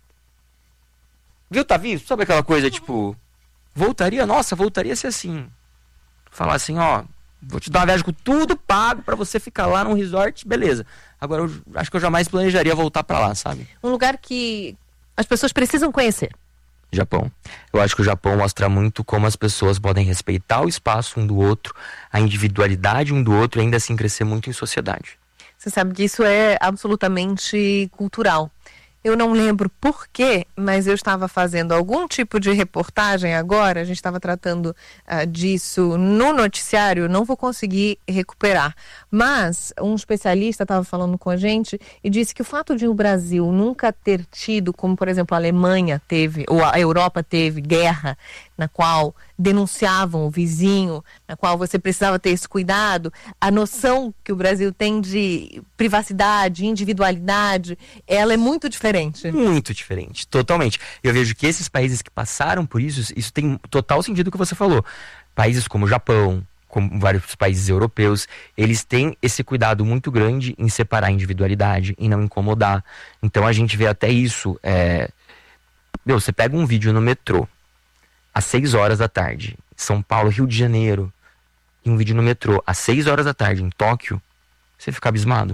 Viu, tá visto? Sabe aquela coisa, tipo... Voltaria? Nossa, voltaria a ser assim. Falar assim, ó... Vou te dar uma viagem com tudo pago pra você ficar lá num resort, beleza. Agora eu acho que eu jamais planejaria voltar pra lá, sabe? Um lugar que as pessoas precisam conhecer. Japão. Eu acho que o Japão mostra muito como as pessoas podem respeitar o espaço um do outro, a individualidade um do outro e ainda assim crescer muito em sociedade. Você sabe que isso é absolutamente cultural. Eu não lembro por quê, mas eu estava fazendo algum tipo de reportagem agora, a gente estava tratando uh, disso no noticiário, não vou conseguir recuperar. Mas um especialista estava falando com a gente e disse que o fato de o Brasil nunca ter tido, como por exemplo a Alemanha teve, ou a Europa teve, guerra, na qual denunciavam o vizinho, na qual você precisava ter esse cuidado, a noção que o Brasil tem de privacidade, individualidade, ela é muito diferente. Muito diferente, totalmente. Eu vejo que esses países que passaram por isso, isso tem total sentido o que você falou. Países como o Japão, como vários países europeus, eles têm esse cuidado muito grande em separar a individualidade, em não incomodar. Então a gente vê até isso. É... Meu, você pega um vídeo no metrô, às seis horas da tarde, São Paulo, Rio de Janeiro, e um vídeo no metrô, às seis horas da tarde, em Tóquio, você fica abismado.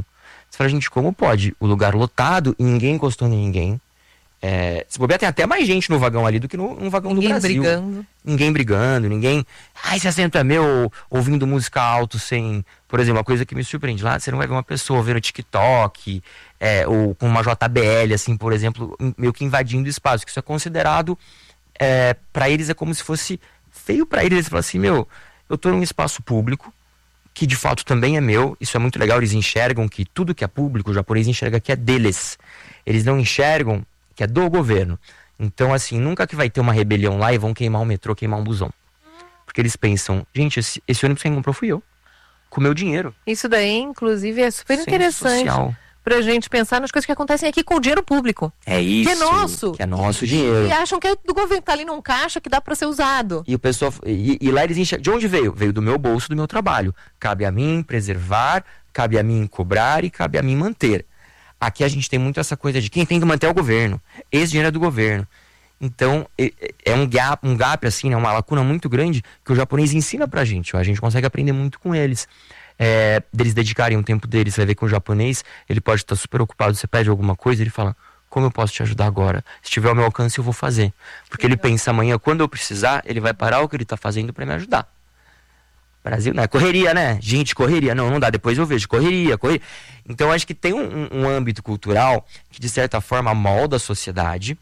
Você fala, gente, como pode? O lugar lotado e ninguém encostou em ninguém. É, se bobear, tem até mais gente no vagão ali do que no, no vagão Ninguém do Brasil. brigando. Ninguém brigando, ninguém... Ai, esse assento é meu, ouvindo música alto sem... Por exemplo, uma coisa que me surpreende lá, você não vai ver uma pessoa vendo TikTok, é, ou com uma J B L, assim, por exemplo, meio que invadindo o espaço, que isso é considerado... É, pra eles é como se fosse feio pra eles. Eles falam assim, meu, eu tô num espaço público, que de fato também é meu, isso é muito legal, eles enxergam que tudo que é público, o japonês enxerga que é deles. Eles não enxergam que é do governo. Então, assim, nunca que vai ter uma rebelião lá e vão queimar um metrô, queimar um busão. Porque eles pensam, gente, esse, esse ônibus quem comprou fui eu, com meu dinheiro. Isso daí, inclusive, é super Centro interessante social. pra gente pensar nas coisas que acontecem aqui com o dinheiro público. É isso. Que é nosso. Que é nosso dinheiro. E acham que é do governo, tá ali num caixa que dá pra ser usado. E o pessoal, e, e lá eles enxergam, de onde veio? Veio do meu bolso, do meu trabalho. Cabe a mim preservar, cabe a mim cobrar e cabe a mim manter. Aqui a gente tem muito essa coisa de quem tem que manter é o governo. Esse dinheiro é do governo. Então, é, é um gap, um gap assim, né, uma lacuna muito grande que o japonês ensina pra gente. Ó, a gente consegue aprender muito com eles. É, deles dedicarem um tempo deles. Você vai ver que o japonês, ele pode estar super ocupado. Você pede alguma coisa, ele fala, como eu posso te ajudar agora? Se tiver ao meu alcance, eu vou fazer. Porque ele pensa, amanhã, quando eu precisar, ele vai parar o que ele tá fazendo pra me ajudar. Brasil, né? Correria, né? Gente, correria. Não, não dá. Depois eu vejo. Correria, correria. Então, acho que tem um, um âmbito cultural que, de certa forma, molda a sociedade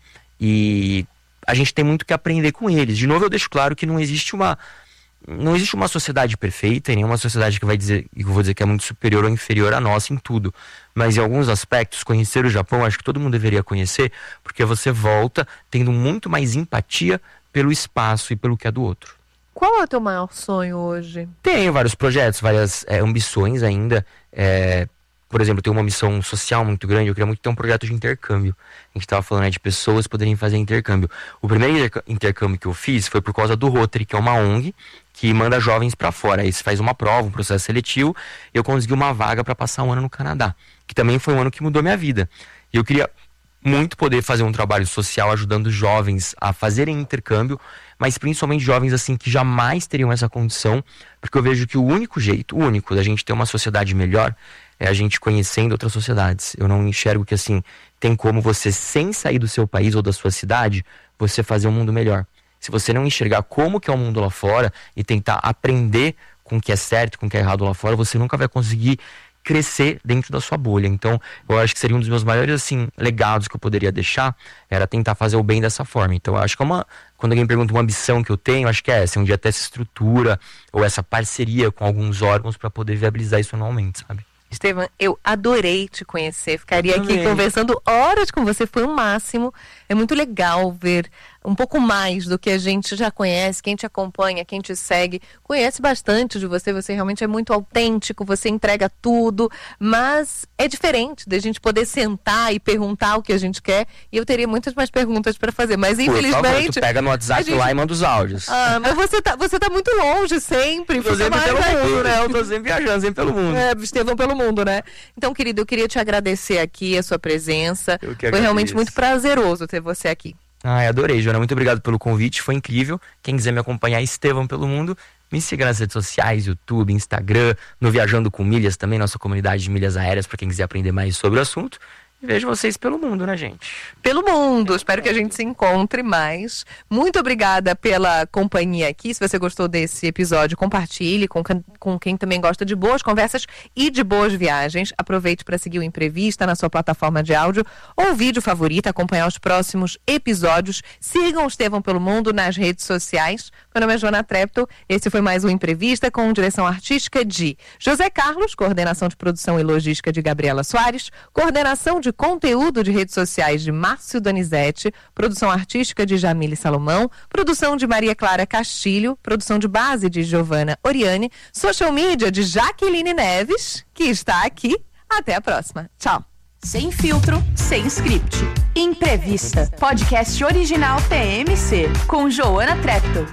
e a gente tem muito que aprender com eles. De novo, eu deixo claro que não existe uma não existe uma sociedade perfeita e nenhuma sociedade que vai dizer, eu vou dizer que é muito superior ou inferior a nossa em tudo. Mas em alguns aspectos, conhecer o Japão, acho que todo mundo deveria conhecer, porque você volta tendo muito mais empatia pelo espaço e pelo que é do outro. Qual é o teu maior sonho hoje? Tenho vários projetos, várias é, ambições ainda. É, por exemplo, eu tenho uma missão social muito grande. Eu queria muito ter um projeto de intercâmbio. A gente estava falando, né, de pessoas poderem fazer intercâmbio. O primeiro intercâmbio que eu fiz foi por causa do Rotary, que é uma O N G que manda jovens para fora. Aí você faz uma prova, um processo seletivo. E eu consegui uma vaga para passar um ano no Canadá, que também foi um ano que mudou minha vida. E eu queria muito poder fazer um trabalho social ajudando jovens a fazerem intercâmbio, mas principalmente jovens assim que jamais teriam essa condição, porque eu vejo que o único jeito, o único da gente ter uma sociedade melhor é a gente conhecendo outras sociedades. Eu não enxergo que assim tem como você, sem sair do seu país ou da sua cidade, você fazer um mundo melhor. Se você não enxergar como que é o mundo lá fora e tentar aprender com o que é certo, com o que é errado lá fora, você nunca vai conseguir crescer dentro da sua bolha. Então, eu acho que seria um dos meus maiores, assim, legados que eu poderia deixar, era tentar fazer o bem dessa forma. Então, eu acho que é uma, quando alguém pergunta uma ambição que eu tenho, acho que é essa, um dia ter essa estrutura ou essa parceria com alguns órgãos para poder viabilizar isso anualmente, sabe? Estevam, eu adorei te conhecer, ficaria Eu aqui também. conversando horas com você, foi o máximo. É muito legal ver um pouco mais do que a gente já conhece, quem te acompanha, quem te segue, conhece bastante de você, você realmente é muito autêntico, você entrega tudo, mas é diferente da gente poder sentar e perguntar o que a gente quer, e eu teria muitas mais perguntas para fazer, mas Por favor, infelizmente... tu pega no WhatsApp a gente- lá e manda os áudios. Ah, mas você tá, você tá muito longe sempre, Eu tô fica sempre mais pelo aqui. mundo, né? Eu tô sempre viajando, sempre pelo mundo. É, Estevão pelo mundo, né? Então, querido, eu queria te agradecer aqui a sua presença. Eu que Foi realmente agradeço. muito prazeroso ter você aqui. Ai, adorei, Joana. Muito obrigado pelo convite, foi incrível. Quem quiser me acompanhar, Estevam pelo Mundo, me siga nas redes sociais, YouTube, Instagram, no Viajando com Milhas também, nossa comunidade de milhas aéreas, para quem quiser aprender mais sobre o assunto. E vejo vocês pelo mundo, né, gente? Pelo mundo, espero que a gente se encontre mais. Muito obrigada pela companhia aqui. Se você gostou desse episódio, compartilhe com, can- com quem também gosta de boas conversas e de boas viagens. Aproveite para seguir o Imprevista na sua plataforma de áudio ou vídeo favorita, acompanhar os próximos episódios. Sigam o Estevam pelo Mundo nas redes sociais. Meu nome é Joana Trepto. Esse foi mais um Imprevista com direção artística de José Carlos, coordenação de produção e logística de Gabriela Soares, coordenação de conteúdo de redes sociais de Márcio Donizete, produção artística de Jamile Salomão, produção de Maria Clara Castilho, produção de base de Giovana Oriane, social media de Jaqueline Neves, que está aqui. Até a próxima. Tchau. Sem filtro, sem script. Imprevista. Podcast original T M C, com Joana Trepto.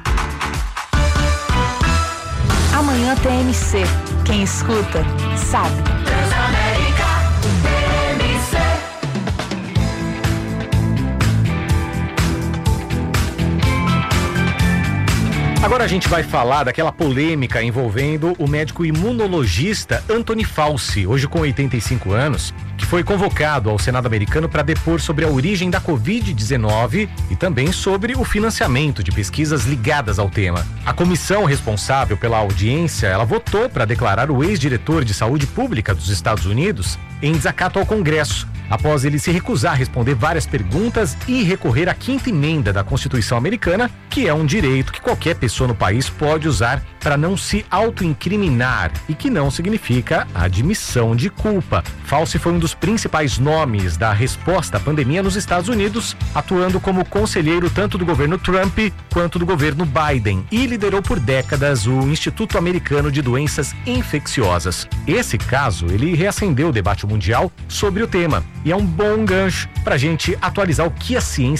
Amanhã T M C. Quem escuta, sabe. Transamérica T M C. Agora a gente vai falar daquela polêmica envolvendo o médico imunologista Anthony Fauci, hoje com oitenta e cinco anos, que foi convocado ao Senado americano para depor sobre a origem da covid dezenove e também sobre o financiamento de pesquisas ligadas ao tema. A comissão responsável pela audiência, ela votou para declarar o ex-diretor de saúde pública dos Estados Unidos em desacato ao Congresso, após ele se recusar a responder várias perguntas e recorrer à quinta emenda da Constituição americana, que é um direito que qualquer pessoa no país pode usar para não se autoincriminar e que não significa admissão de culpa. Fauci foi um dos principais nomes da resposta à pandemia nos Estados Unidos, atuando como conselheiro tanto do governo Trump quanto do governo Biden e liderou por décadas o Instituto Americano de Doenças Infecciosas. Esse caso, ele reacendeu o debate mundial sobre o tema e é um bom gancho para a gente atualizar o que a ciência